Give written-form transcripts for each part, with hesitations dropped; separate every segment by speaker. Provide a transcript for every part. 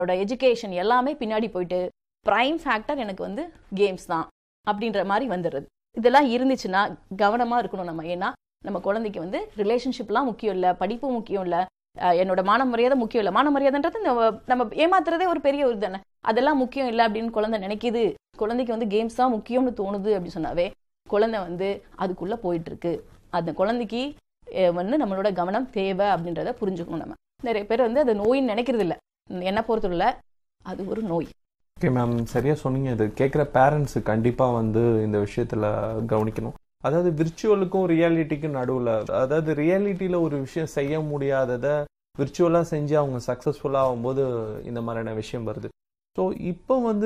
Speaker 1: Education எல்லாமே பின்னாடி போயிட்டு பிரைம் ஃபேக்டர் எனக்கு வந்து கேம்ஸ் தான் அப்படின்ற மாதிரி வந்துடுறது. இதெல்லாம் இருந்துச்சுன்னா கவனமா இருக்கணும் நம்ம. ஏன்னா நம்ம குழந்தைக்கு வந்து ரிலேஷன்ஷிப்லாம் முக்கியம் இல்லை, படிப்பு முக்கியம் இல்லை, என்னோட மான மரியாதை முக்கியம் இல்லை. மான மரியாதைன்றது நம்ம ஏமாத்துறதே ஒரு பெரிய ஒரு தானே, அதெல்லாம் முக்கியம் இல்லை அப்படின்னு குழந்தை நினைக்குது. குழந்தைக்கு வந்து கேம்ஸ் தான் முக்கியம்னு தோணுது அப்படின்னு சொன்னாவே குழந்தை வந்து அதுக்குள்ள போயிட்டு இருக்கு. அந்த குழந்தைக்கு வந்து நம்மளோட கவனம் தேவை அப்படின்றத புரிஞ்சுக்கணும். நம்ம நிறைய பேர் வந்து அது நோயின்னு நினைக்கிறது இல்லை. என்ன பொறுத்தவரை அது ஒரு நோய்.
Speaker 2: ஓகே மேம், சரியா சொன்னீங்க. இது கேட்குற பேரண்ட்ஸு கண்டிப்பாக வந்து இந்த விஷயத்தில் கவனிக்கணும். அதாவது விர்ச்சுவலுக்கும் ரியாலிட்டிக்கும் நடுவில், அதாவது ரியாலிட்டியில் ஒரு விஷயம் செய்ய முடியாததை விர்ச்சுவலாக செஞ்சு அவங்க சக்ஸஸ்ஃபுல்லாக ஆகும்போது இந்த மாதிரியான விஷயம் வருது. ஸோ இப்போ வந்து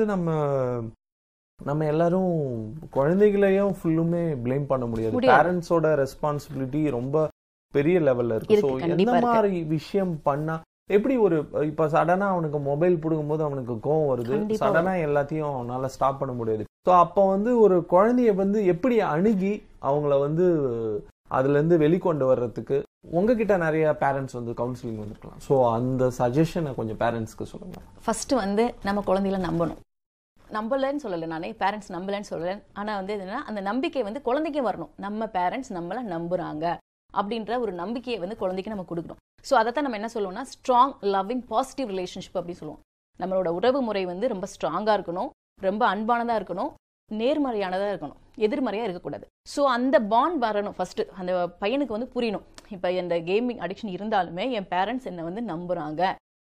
Speaker 2: நம்ம எல்லாரும் குழந்தைகளையும் ஃபுல்லுமே பிளேம் பண்ண முடியாது. பேரண்ட்ஸோட ரெஸ்பான்சிபிலிட்டி ரொம்ப பெரிய லெவலில் இருக்கு. ஸோ எந்த மாதிரி விஷயம் பண்ணால் எப்படி ஒரு இப்போ சடனாக அவனுக்கு மொபைல் பிடுங்கும்போது அவனுக்கு கோவம் வருது, சடனாக எல்லாத்தையும் அவனால ஸ்டாப் பண்ண முடியாது. ஸோ அப்போ வந்து ஒரு குழந்தைய வந்து எப்படி அணுகி அவங்கள வந்து அதுலேருந்து வெளிக்கொண்டு வர்றதுக்கு உங்ககிட்ட நிறைய பேரண்ட்ஸ் வந்து கவுன்சிலிங் வந்துருக்கலாம். ஸோ அந்த சஜஷனை கொஞ்சம் பேரண்ட்ஸ்க்கு சொல்லுங்க.
Speaker 1: ஃபர்ஸ்ட் வந்து நம்ம குழந்தைகளை நம்பணும். நம்பலன்னு சொல்லலை, நானே பேரண்ட்ஸ் நம்பலன்னு சொல்லலை. ஆனால் வந்து என்னன்னா அந்த நம்பிக்கை வந்து குழந்தைக்கே வரணும். நம்ம பேரண்ட்ஸ் நம்மளை நம்புறாங்க அப்படின்ற ஒரு நம்பிக்கையை வந்து குழந்தைக்கு நம்ம கொடுக்கணும். ஸோ அதைத்தான் நம்ம என்ன சொல்லுவோம்னா ஸ்ட்ராங் லவ்விங் பாசிட்டிவ் ரிலேஷன்ஷிப் அப்படின்னு சொல்லுவோம். நம்மளோட உறவு முறை வந்து ரொம்ப ஸ்ட்ராங்காக இருக்கணும், ரொம்ப அன்பானதாக இருக்கணும், நேர்மறையானதாக இருக்கணும், எதிர்மறையாக இருக்கக்கூடாது. ஸோ அந்த பாண்ட் வரணும். ஃபர்ஸ்ட் அந்த பையனுக்கு வந்து புரியணும், இப்போ இந்த கேமிங் அடிக்ஷன் இருந்தாலுமே என் பேரண்ட்ஸ் என்னை வந்து நம்புறாங்க,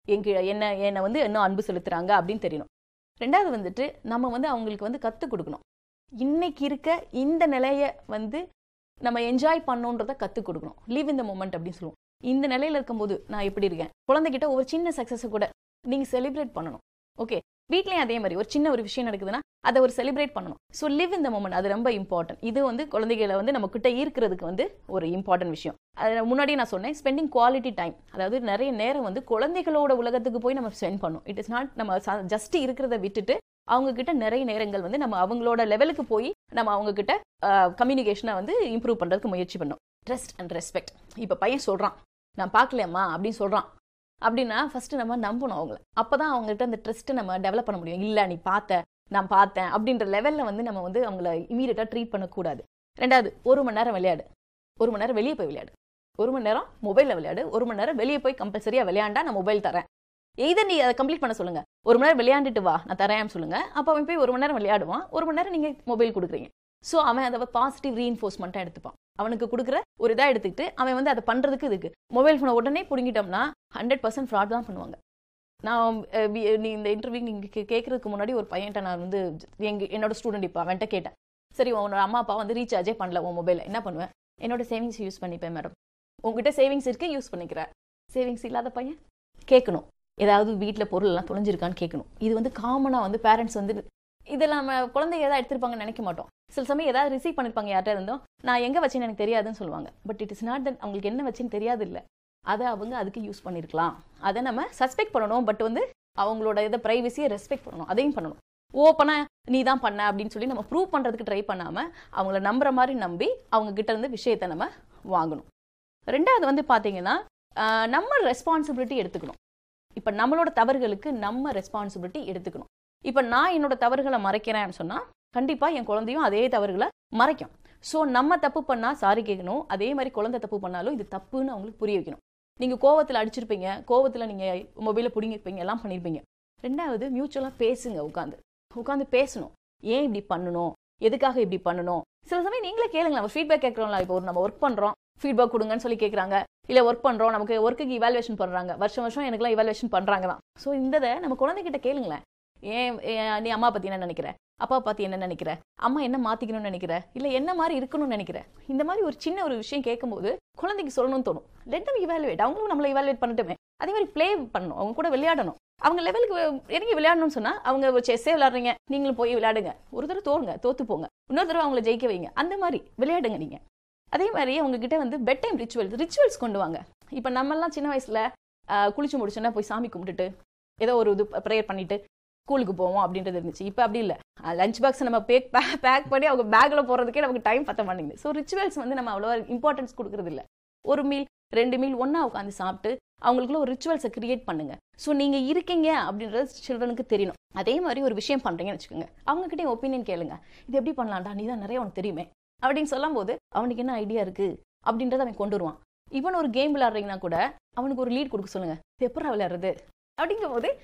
Speaker 1: என்னை வந்து இன்னும் அன்பு செலுத்துறாங்க அப்படின்னு தெரியணும். ரெண்டாவது வந்துட்டு நம்ம வந்து அவங்களுக்கு வந்து கற்றுக் கொடுக்கணும். இன்னைக்கு இருக்க இந்த நிலையை வந்து நம்ம என்ஜாய் பண்ணோன்றதை கற்றுக் கொடுக்கணும். லீவ் இன் த மொமெண்ட் அப்படின்னு சொல்லுவோம். இந்த நிலையில இருக்கும்போது நான் எப்படி இருக்கேன், குழந்தைகிட்ட ஒரு சின்ன சக்ஸஸை கூட நீங்க செலிப்ரேட் பண்ணணும். ஓகே, வீட்லயும் அதே மாதிரி ஒரு சின்ன ஒரு விஷயம் நடக்குதுன்னா அதை ஒரு செலிப்ரேட் பண்ணணும். So live in the moment, அது ரொம்ப இம்பார்ட்டன்ட். இது வந்து குழந்தைகளை வந்து நம்ம கிட்ட ஈர்க்கிறதுக்கு வந்து ஒரு இம்பார்ட்டன்ட் விஷயம். அது முன்னாடியே நான் சொன்னேன், ஸ்பெண்டிங் குவாலிட்டி டைம். அதாவது நிறைய நேரம் வந்து குழந்தைகளோட உலகத்துக்கு போய் நம்ம ஸ்பெண்ட் பண்ணணும். இட் இஸ் நாட் நம்ம ஜஸ்ட் இருக்கிறத விட்டுட்டு அவங்க கிட்ட நிறைய நேரங்கள் வந்து நம்ம அவங்களோட லெவலுக்கு போய் நம்ம அவங்க கிட்ட கம்யூனிகேஷனை வந்து இம்ப்ரூவ் பண்றதுக்கு முயற்சி பண்ணணும். Trust and respect. இப்போ பையன் சொல்றான் நான் பார்க்கலையம்மா அப்படின்னு சொல்றான் அப்படின்னா ஃபர்ஸ்ட் நம்ம நம்பணும் அவங்கள. அப்பதான் அவங்ககிட்ட அந்த ட்ரஸ்ட்டை நம்ம டெவலப் பண்ண முடியும். இல்லை நீ நான் பார்த்தேன் அப்படின்ற லெவல்ல வந்து நம்ம வந்து அவங்கள இமீடியட்டா ட்ரீட் பண்ணக்கூடாது. ரெண்டாவது, 1 மணி நேரம் விளையாடு, 1 மணி நேரம் வெளியே போய் விளையாடு, 1 மணி நேரம் மொபைலில் விளையாடு, 1 மணி நேரம் வெளியே போய் கம்பல்சரியா விளையாண்டா நான் மொபைல் தரேன். இதை நீ அதை கம்ப்ளீட் பண்ண சொல்லுங்க. 1 மணி நேரம் விளையாண்டுட்டு வா நான் தரேன் சொல்லுங்க. அப்போ அவன் போய் 1 மணி நேரம் விளையாடுவான், 1 மணி நேரம் நீங்க மொபைல் கொடுக்குறீங்க. ஸோ அவன் அதை பாசிட்டிவ் ரீஇன்ஃபோர்ஸ்மெண்ட்டாக எடுத்துப்பான். அவனுக்கு கொடுக்குற ஒரு இதாக எடுத்துக்கிட்டு அவன் வந்து அதை பண்ணுறதுக்கு இதுக்கு மொபைல் ஃபோனை உடனே பிடிங்கிட்டோம்னா 100% ஃப்ராட் தான் பண்ணுவாங்க. நான் நீ இந்த இன்டர்வியூ நீங்கள் கேட்கறதுக்கு முன்னாடி ஒரு பையன்ட்ட நான் வந்து என்னோட ஸ்டூடெண்ட் இப்போ அவன்கிட்ட கேட்டேன், சரி உன்னோட அம்மா அப்பா வந்து ரீசார்ஜே பண்ணல உன் மொபைலில் என்ன பண்ணுவேன்? என்னோட சேவிங்ஸ் யூஸ் பண்ணிப்பேன் மேடம். உங்ககிட்ட சேவிங்ஸ் இருக்கு யூஸ் பண்ணிக்கிறேன். சேவிங்ஸ் இல்லாத பையன் கேட்கணும், ஏதாவது வீட்டில் பொருள் எல்லாம் தொலைஞ்சிருக்கான்னு கேட்கணும். இது வந்து காமனாக வந்து பேரண்ட்ஸ் வந்து இதெல்லாம் நம்ம குழந்தைங்க ஏதாவது எடுத்திருப்பாங்கன்னு நினைக்க மாட்டோம். சில சமயம் ஏதாவது ரிசீவ் பண்ணிருப்பாங்க யார்கிட்ட இருந்தோம், நான் எங்கே வச்சேன்னு எனக்கு தெரியாதுன்னு சொல்லுவாங்க. But it is not that அவங்களுக்கு என்ன வச்சுன்னு தெரியாது. இல்லை, அதை அவங்க அதுக்கு யூஸ் பண்ணியிருக்கலாம். அதை நம்ம சஸ்பெக்ட் பண்ணணும். பட் வந்து அவங்களோட இதை ப்ரைவசியை ரெஸ்பெக்ட் பண்ணணும், அதையும் பண்ணணும். ஓப்பனா நீ தான் பண்ண அப்படின்னு சொல்லி நம்ம ப்ரூவ் பண்ணுறதுக்கு ட்ரை பண்ணாமல் அவங்கள நம்புற மாதிரி நம்பி அவங்க கிட்ட இருந்து விஷயத்தை நம்ம வாங்கணும். ரெண்டாவது வந்து பார்த்தீங்கன்னா நம்ம ரெஸ்பான்சிபிலிட்டி எடுத்துக்கணும். இப்போ நம்மளோட தவறுகளுக்கு நம்ம ரெஸ்பான்சிபிலிட்டி எடுத்துக்கணும். இப்போ நான் என்னோட தவறுகளை மறைக்கிறேன்னு சொன்னால் கண்டிப்பாக என் குழந்தையும் அதே தவறுகளை மறைக்கும். ஸோ நம்ம தப்பு பண்ணால் சாரி கேட்கணும், அதே மாதிரி குழந்தை தப்பு பண்ணாலும் இது தப்புன்னு அவங்களுக்கு புரிய வைக்கணும். நீங்கள் கோவத்தில் அடிச்சிருப்பீங்க, கோவத்தில் நீங்கள் மொபைலில் பிடிங்கிருப்பீங்க, எல்லாம் பண்ணியிருப்பீங்க. ரெண்டாவது, மியூச்சுவலாக பேசுங்க. உட்காந்து பேசணும். ஏன் இப்படி பண்ணணும், எதுக்காக இப்படி பண்ணணும். சில சமயம் நீங்களே கேளுங்க. நம்ம ஃபீட்பேக் கேட்குறோம்ல, இப்போ நம்ம ஒர்க் பண்ணுறோம், ஃபீட்பேக் கொடுங்கன்னு சொல்லி கேட்குறாங்க. இல்லை ஒர்க் பண்ணுறோம், நமக்கு ஒர்க்குக்கு இவாலுவேஷன் பண்ணுறாங்க, வருஷம் எனக்குலாம் இவாலுவேஷன் பண்ணுறாங்க தான். ஸோ இந்த நம்ம குழந்தைகிட்ட கேளுங்களேன், ஏன் நீ அம்மா பற்றி என்ன நினைக்கிற, அப்பா பற்றி என்ன நினைக்கிற, அம்மா என்ன மாற்றிக்கணும்னு நினைக்கிற, இல்லை என்ன மாதிரி இருக்கணும்னு நினைக்கிற. இந்த மாதிரி ஒரு சின்ன ஒரு விஷயம் கேட்கும்போது குழந்தைக்கு சொல்லணும்னு தோணும். Let them evaluate. அவங்களும் நம்மளை இவாலுவேட் பண்ணட்டுமே. அதே மாதிரி ப்ளே பண்ணணும், அவங்க கூட விளையாடணும். அவங்க லெவலுக்கு இறங்கி விளையாடணும்னு சொன்னால் அவங்க செஸ்ஸே விளையாடுறீங்க, நீங்களும் போய் விளையாடுங்க. ஒரு தடவை தோத்து போங்க, இன்னொரு தடவை அவங்கள ஜெயிக்க வைங்க. அந்த மாதிரி விளையாடுங்க நீங்கள். அதே மாதிரி அவங்ககிட்ட வந்து பெட் டைம் ரிச்சுவல்ஸ் கொண்டு வாங்க. இப்போ நம்மெல்லாம் சின்ன வயசில் குளிச்சு முடிச்சோன்னா போய் சாமி கும்பிட்டுட்டு ஏதோ ஒரு இது ப்ரேயர் பண்ணிட்டு ஸ்கூலுக்கு போவோம் அப்படின்றது இருந்துச்சு. இப்போ அப்படி இல்லை. லஞ்ச் பாக்ஸ் நம்ம பேக் பண்ணி அவங்க பேக்கில் போகிறதுக்கே நமக்கு டைம் பத்த மாட்டேங்குது. ஸோ ரிச்சுவல்ஸ் வந்து நம்ம அவ்வளோ இம்பார்ட்டன்ஸ் கொடுக்குறது இல்லை. ஒரு மீல் 2 மீல் ஒன்றா உட்காந்து சாப்பிட்டு அவங்களுக்குள்ள ஒரு ரிச்சுவல்ஸை கிரியேட் பண்ணுங்க. ஸோ நீங்கள் இருக்கீங்க அப்படின்றது சில்ட்ரனுக்கு தெரியணும். அதே மாதிரி ஒரு விஷயம் பண்ணுறீங்கன்னு வச்சுக்கோங்க, அவங்ககிட்ட ஒப்பீனியன் கேளுங்க. இது எப்படி பண்ணலாம்டா, நீ தான் நிறைய உனக்கு தெரியுமே அப்படின்னு சொல்லும் போது அவனுக்கு என்ன ஐடியா இருக்குது அப்படின்றத அவன் கொண்டு வருவான். ஈவன் ஒரு கேம் விளையாடுறீங்கன்னா கூட அவனுக்கு ஒரு லீட் கொடுக்க சொல்லுங்க, இது எப்படா விளையாடுறது அப்படிங்கும் போது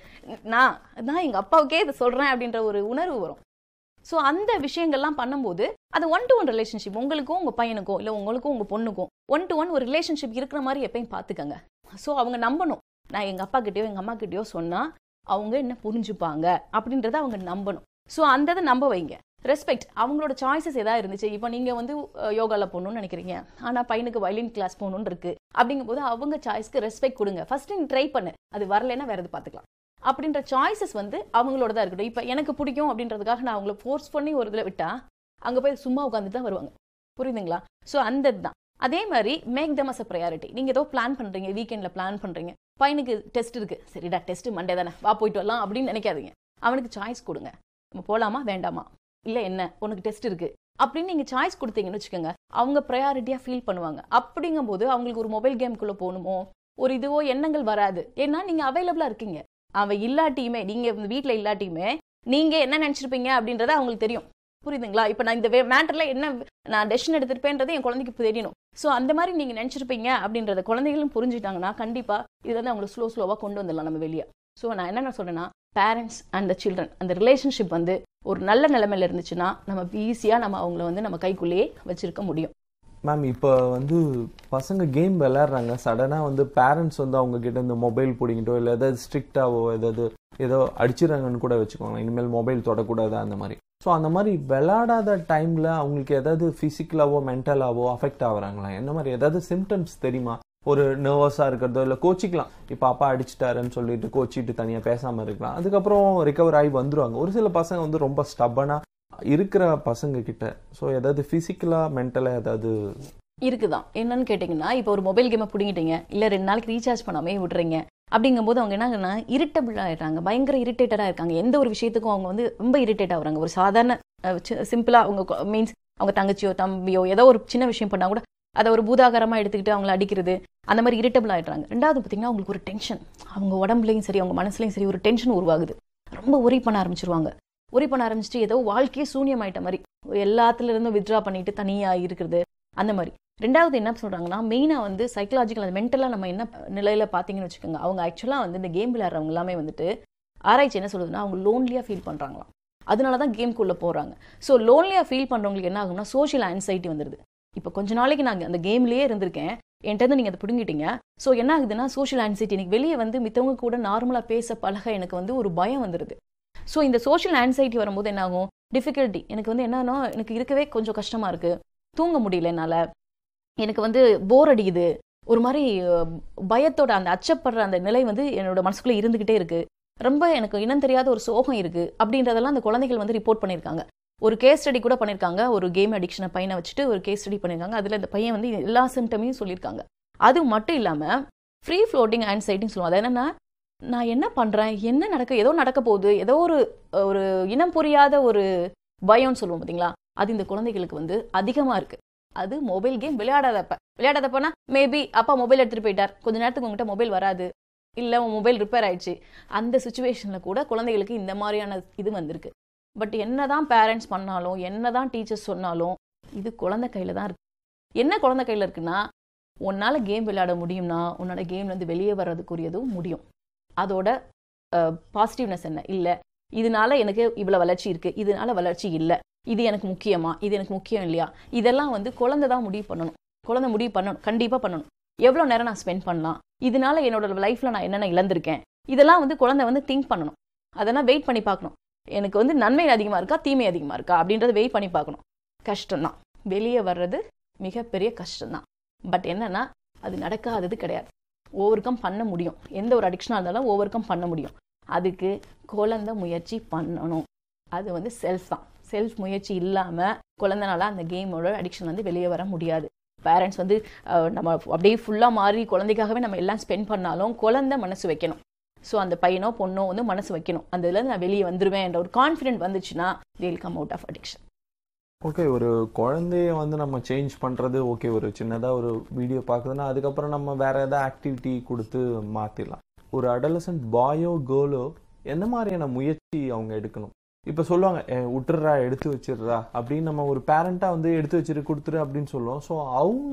Speaker 1: நான் எங்கள் அப்பாவுக்கே இதை சொல்கிறேன் அப்படின்ற ஒரு உணர்வு வரும். ஸோ அந்த விஷயங்கள்லாம் பண்ணும்போது அது 1-to-1 ரிலேஷன்ஷிப், உங்களுக்கும் உங்கள் பையனுக்கும் இல்லை உங்களுக்கும் உங்கள் பொண்ணுக்கும் 1-to-1 ஒரு ரிலேஷன்ஷிப் இருக்கிற மாதிரி எப்பயும் பார்த்துக்கங்க. ஸோ அவங்க நம்பணும், நான் எங்கள் அப்பா கிட்டயோ எங்கள் அம்மா கிட்டயோ சொன்னால் அவங்க என்ன புரிஞ்சுப்பாங்க அப்படின்றத அவங்க நம்பணும். ஸோ அந்த இதை நம்ப வைங்க. ரெஸ்பெக்ட், அவங்களோட சாய்ஸஸ் எதாவது இருந்துச்சு. இப்போ நீங்கள் வந்து யோகாவில் போகணும்னு நினைக்கிறீங்க, ஆனால் பையனுக்கு வயலின் கிளாஸ் போகணுன்னு இருக்குது அப்படிங்கும்போது அவங்க சாய்ஸ்க்கு ரெஸ்பெக்ட் கொடுங்க. ஃபர்ஸ்ட் நீ ட்ரை பண்ணு, அது வரலைன்னா வேறு எது பார்த்துக்கலாம் அப்படின்ற சாய்ஸஸ் வந்து அவங்களோட தான் இருக்கட்டும். இப்போ எனக்கு பிடிக்கும் அப்படின்றதுக்காக நான் அவங்கள ஃபோர்ஸ் பண்ணி ஒரு இதில் விட்டா அங்கே போய் சும்மா உட்காந்துட்டு தான் வருவாங்க. புரியுதுங்களா? ஸோ அந்த இதுதான். அதே மாதிரி make them as a priority. நீங்கள் ஏதோ பிளான் பண்ணுறீங்க, வீக்கெண்டில் பிளான் பண்ணுறீங்க, பையனுக்கு டெஸ்ட் இருக்குது, சரிடா டெஸ்ட் மண்டே தானே, வா போயிட்டு வரலாம் அப்படின்னு நினைக்காதீங்க. அவனுக்கு சாய்ஸ் கொடுங்க, நம்ம போகலாமா வேண்டாமா, இல்லை என்ன உனக்கு டெஸ்ட் இருக்குது அப்படின்னு நீங்கள் சாய்ஸ் கொடுத்தீங்கன்னு வச்சுக்கோங்க, அவங்க ப்ரையாரிட்டியாக ஃபீல் பண்ணுவாங்க. அப்படிங்கும்போது அவங்களுக்கு ஒரு மொபைல் கேமுக்குள்ளே போகணுமோ ஒரு இதுவோ எண்ணங்கள் வராது. ஏன்னா நீங்கள் அவைலபிளாக இருக்கீங்க. அவன் இல்லாட்டியுமே, நீங்கள் வீட்டில் இல்லாட்டியுமே நீங்கள் என்ன நினச்சிருப்பீங்க அப்படின்றத அவங்களுக்கு தெரியும். புரியுதுங்களா? இப்போ நான் இந்த மேட்டரில் என்ன நான் டெசிஷன் எடுத்திருப்பேன்றது என் குழந்தைக்கு தெரியணும். ஸோ அந்த மாதிரி நீங்கள் நினச்சிருப்பீங்க அப்படின்றத குழந்தைகளும் புரிஞ்சுட்டாங்கன்னா கண்டிப்பாக இதில் வந்து அவங்களை ஸ்லோவாக கொண்டு வந்துடலாம் நம்ம வெளியே. ஸோ நான் என்ன சொல்கிறேன்னா, பேரண்ட்ஸ் அண்ட் த சில்ட்ரன் அந்த ரிலேஷன்ஷிப் வந்து ஒரு நல்ல நிலைமையில் இருந்துச்சுன்னா நம்ம ஈஸியாக நம்ம அவங்கள வந்து நம்ம கைக்குள்ளேயே வச்சுருக்க முடியும்.
Speaker 2: மேம், இப்போ வந்து பசங்க கேம் விளையாடுறாங்க, சடனாக வந்து பேரண்ட்ஸ் வந்து அவங்க கிட்ட இந்த மொபைல் பிடிங்கிட்டோ இல்லை ஏதாவது ஸ்ட்ரிக்டாவோ ஏதோ அடிச்சிடறாங்கன்னு கூட வச்சுக்கோங்க, இனிமேல் மொபைல் தொடக்கூடாது அந்த மாதிரி. ஸோ அந்த மாதிரி விளையாடாத டைமில் அவங்களுக்கு ஏதாவது ஃபிசிக்கலாவோ மென்டலாவோ அஃபெக்ட் ஆகுறாங்களா? என்ன மாதிரி ஏதாவது சிம்டம்ஸ் தெரியுமா? ஒரு நர்வஸாக இருக்கிறதோ இல்லை கோச்சிக்கலாம், இப்போ அப்பா அடிச்சிட்டாருன்னு சொல்லிட்டு கோச்சிட்டு தனியாக பேசாமல் இருக்கலாம், அதுக்கப்புறம் ரிகவர் ஆகி வந்துடுவாங்க. ஒரு சில பசங்க வந்து ரொம்ப ஸ்டப்பனாக இருக்கிற பசங்க கிட்ட ஸோ ஏதாவது ஃபிசிக்கலா மென்டலா ஏதாவது
Speaker 1: இருக்குதான். என்னன்னு கேட்டிங்கன்னா, இப்போ ஒரு மொபைல் கேமை பிடிங்கிட்டீங்க, இல்லை 2 நாளைக்கு ரீசார்ஜ் பண்ணாமே விடுறீங்க அப்படிங்கும்போது அவங்க என்னங்கன்னா இரிட்டபிள் ஆகிடுறாங்க, பயங்கர இரிட்டேட்டடாக இருக்காங்க. எந்த ஒரு விஷயத்துக்கும் அவங்க வந்து ரொம்ப இரிட்டேட் ஆகுறாங்க. ஒரு சாதாரண சிம்பிளாக அவங்க மீன்ஸ் அவங்க தங்கச்சியோ தம்பியோ ஏதோ ஒரு சின்ன விஷயம் பண்ணால் கூட அதை ஒரு பூதாகரமாக எடுத்துக்கிட்டு அவங்கள அடிக்கிறது, அந்த மாதிரி இரிட்டபிள் ஆகிடுறாங்க. ரெண்டாவது பார்த்தீங்கன்னா அவங்களுக்கு ஒரு டென்ஷன், அவங்க உடம்புலையும் சரி அவங்க மனசுலையும் சரி ஒரு டென்ஷன் உருவாகுது. ரொம்ப ஒரி பண்ண ஆரம்பிச்சிருவாங்க. ஒரி பண்ண ஆரம்பிச்சுட்டு ஏதோ வாழ்க்கையே சூன்யமாயிட்ட மாதிரி எல்லாத்துல இருந்தும் வித்ட்ரா பண்ணிட்டு தனியாக இருக்கிறது அந்த மாதிரி. ரெண்டாவது என்ன சொல்கிறாங்கன்னா, மெயினாக வந்து சைக்கலாஜிக்கல் அது மென்டலாக நம்ம என்ன நிலையில் பார்த்தீங்கன்னு வச்சுக்கோங்க, அவங்க ஆக்சுவலாக வந்து இந்த கேம் விளையாடுறவங்க எல்லாமே வந்துட்டு ஆராய்ச்சி என்ன சொல்லுதுன்னா அவங்க லோன்லியாக ஃபீல் பண்ணுறாங்களாம். அதனால தான் கேம்குள்ளே போகிறாங்க. ஸோ லோன்லியாக ஃபீல் பண்ணுறவங்களுக்கு என்ன ஆகும்னா சோஷியல் ஆன்சைட்டி வந்துடுது. இப்போ கொஞ்ச நாளைக்கு நான் அந்த கேம்லேயே இருந்திருக்கேன், என்கிட்ட நீங்கள் அதை பிடுங்கிட்டீங்க. ஸோ என்ன ஆகுதுன்னா சோஷியல் ஆன்சைட்டி, எனக்கு வெளியே வந்து மித்தவங்க கூட நார்மலாக பேச பழக எனக்கு வந்து ஒரு பயம் வந்துடுது. ஸோ இந்த சோஷியல் ஆன்சைட்டி வரும்போது என்ன ஆகும், டிஃபிகல்ட்டி, எனக்கு வந்து என்னன்னா எனக்கு இருக்கவே கொஞ்சம் கஷ்டமாக இருக்குது, தூங்க முடியல என்னால், எனக்கு வந்து போர் அடிக்குது, ஒரு மாதிரி பயத்தோட அந்த அச்சப்படுற அந்த நிலை வந்து என்னோட மனசுக்குள்ளே இருந்துக்கிட்டே இருக்குது, ரொம்ப எனக்கு இனம் தெரியாத ஒரு சோகம் இருக்குது அப்படின்றதெல்லாம் அந்த குழந்தைகள் வந்து ரிப்போர்ட் பண்ணியிருக்காங்க. ஒரு கேஸ் ஸ்டடி கூட பண்ணியிருக்காங்க. ஒரு கேம் அடிக்ஷனை பையனை வச்சுட்டு ஒரு கேஸ் ஸ்டடி பண்ணியிருக்காங்க. அதில் இந்த பையன் வந்து எல்லா சிம்டமையும் சொல்லியிருக்காங்க. அது மட்டும் இல்லாமல் ஃப்ரீ ஃப்ளோட்டிங் ஆன்சைட்டின்னு சொல்லுவாங்க. அது என்னென்னா, நான் என்ன பண்ணுறேன், என்ன ஏதோ நடக்க போகுது, ஏதோ ஒரு இனம் புரியாத ஒரு பயம்னு சொல்லுவோம் பார்த்தீங்களா, அது இந்த குழந்தைகளுக்கு வந்து அதிகமாக இருக்குது. அது மொபைல் கேம் விளையாடாதப்பனா மேபி அப்பா மொபைல் எடுத்துகிட்டு போயிட்டார், கொஞ்ச நேரத்துக்கு உங்கள்கிட்ட மொபைல் வராது, இல்லை உன் மொபைல் ரிப்பேர் ஆயிடுச்சு, அந்த சுச்சுவேஷனில் கூட குழந்தைகளுக்கு இந்த மாதிரியான இது வந்திருக்கு. பட் என்னதான் பேரண்ட்ஸ் பண்ணாலும் என்னதான் டீச்சர்ஸ் சொன்னாலும் இது குழந்தை கையில் தான் இருக்குது. என்ன குழந்தை கையில் இருக்குன்னா, உன்னால் கேம் விளையாட முடியும்னா உன்னோட கேம்லேருந்து வெளியே வர்றதுக்குரியதும் முடியும். அதோட பாசிட்டிவ்னஸ் என்ன, இல்லை இதனால எனக்கு இவ்வளோ வளர்ச்சி இருக்குது, இதனால வளர்ச்சி இல்லை, இது எனக்கு முக்கியமா, இது எனக்கு முக்கியம் இல்லையா, இதெல்லாம் வந்து குழந்தை தான் முடிவு பண்ணணும். குழந்தை முடிவு பண்ணணும், கண்டிப்பாக பண்ணணும். எவ்வளோ நேரம் நான் ஸ்பெண்ட் பண்ணலாம், இதனால என்னோட லைஃப்பில் நான் என்னென்ன இழந்திருக்கேன், இதெல்லாம் வந்து குழந்தை வந்து திங்க் பண்ணணும். அதெல்லாம் வெயிட் பண்ணி பார்க்கணும். எனக்கு வந்து நன்மை அதிகமாக இருக்கா தீமை அதிகமாக இருக்கா அப்படின்றத வெயிட் பண்ணி பார்க்கணும். கஷ்டம்தான், வெளியே வர்றது மிகப்பெரிய கஷ்டம்தான். பட் என்னன்னா அது நடக்காதது கிடையாது, ஓவர் கம் பண்ண முடியும். எந்த ஒரு அடிக்ஷனாக இருந்தாலும் ஓவர் கம் பண்ண முடியும். அதுக்கு குழந்தை முயற்சி பண்ணணும். அது வந்து செல்ஃப் தான். செல்ஃப் முயற்சி இல்லாமல் குழந்தைனால அந்த கேமோட அடிக்ஷன் வந்து வெளியே வர முடியாது. பேரண்ட்ஸ் வந்து நம்ம அப்படியே ஃபுல்லாக மாறி குழந்தைக்காகவே நம்ம எல்லாம் ஸ்பெண்ட் பண்ணாலும் குழந்தை மனசு வைக்கணும். ஸோ அந்த பையனோ பொண்ணோ வந்து மனசு வைக்கணும், அந்த இதுலேருந்து நான் வெளியே வந்துடுவேன் என்ற ஒரு கான்ஃபிடென்ட் வந்துச்சுன்னா they will come out of addiction.
Speaker 2: Okay, ஒரு குழந்தைய வந்து நம்ம சேஞ்ச் பண்ணுறது ஓகே, ஒரு சின்னதாக ஒரு வீடியோ பார்க்குதுன்னா அதுக்கப்புறம் நம்ம வேற ஏதாவது ஆக்டிவிட்டி கொடுத்து மாற்றிடலாம். ஒரு அடலசன்ட் பாயோ கேர்ளோ எந்த மாதிரியான முயற்சி அவங்க எடுக்கணும்? இப்போ சொல்லுவாங்க விட்டுறா எடுத்து வச்சிடுறா அப்படின்னு, நம்ம ஒரு பேரண்டாக வந்து எடுத்து வச்சிரு கொடுத்துரு அப்படின்னு சொல்லுவோம். ஸோ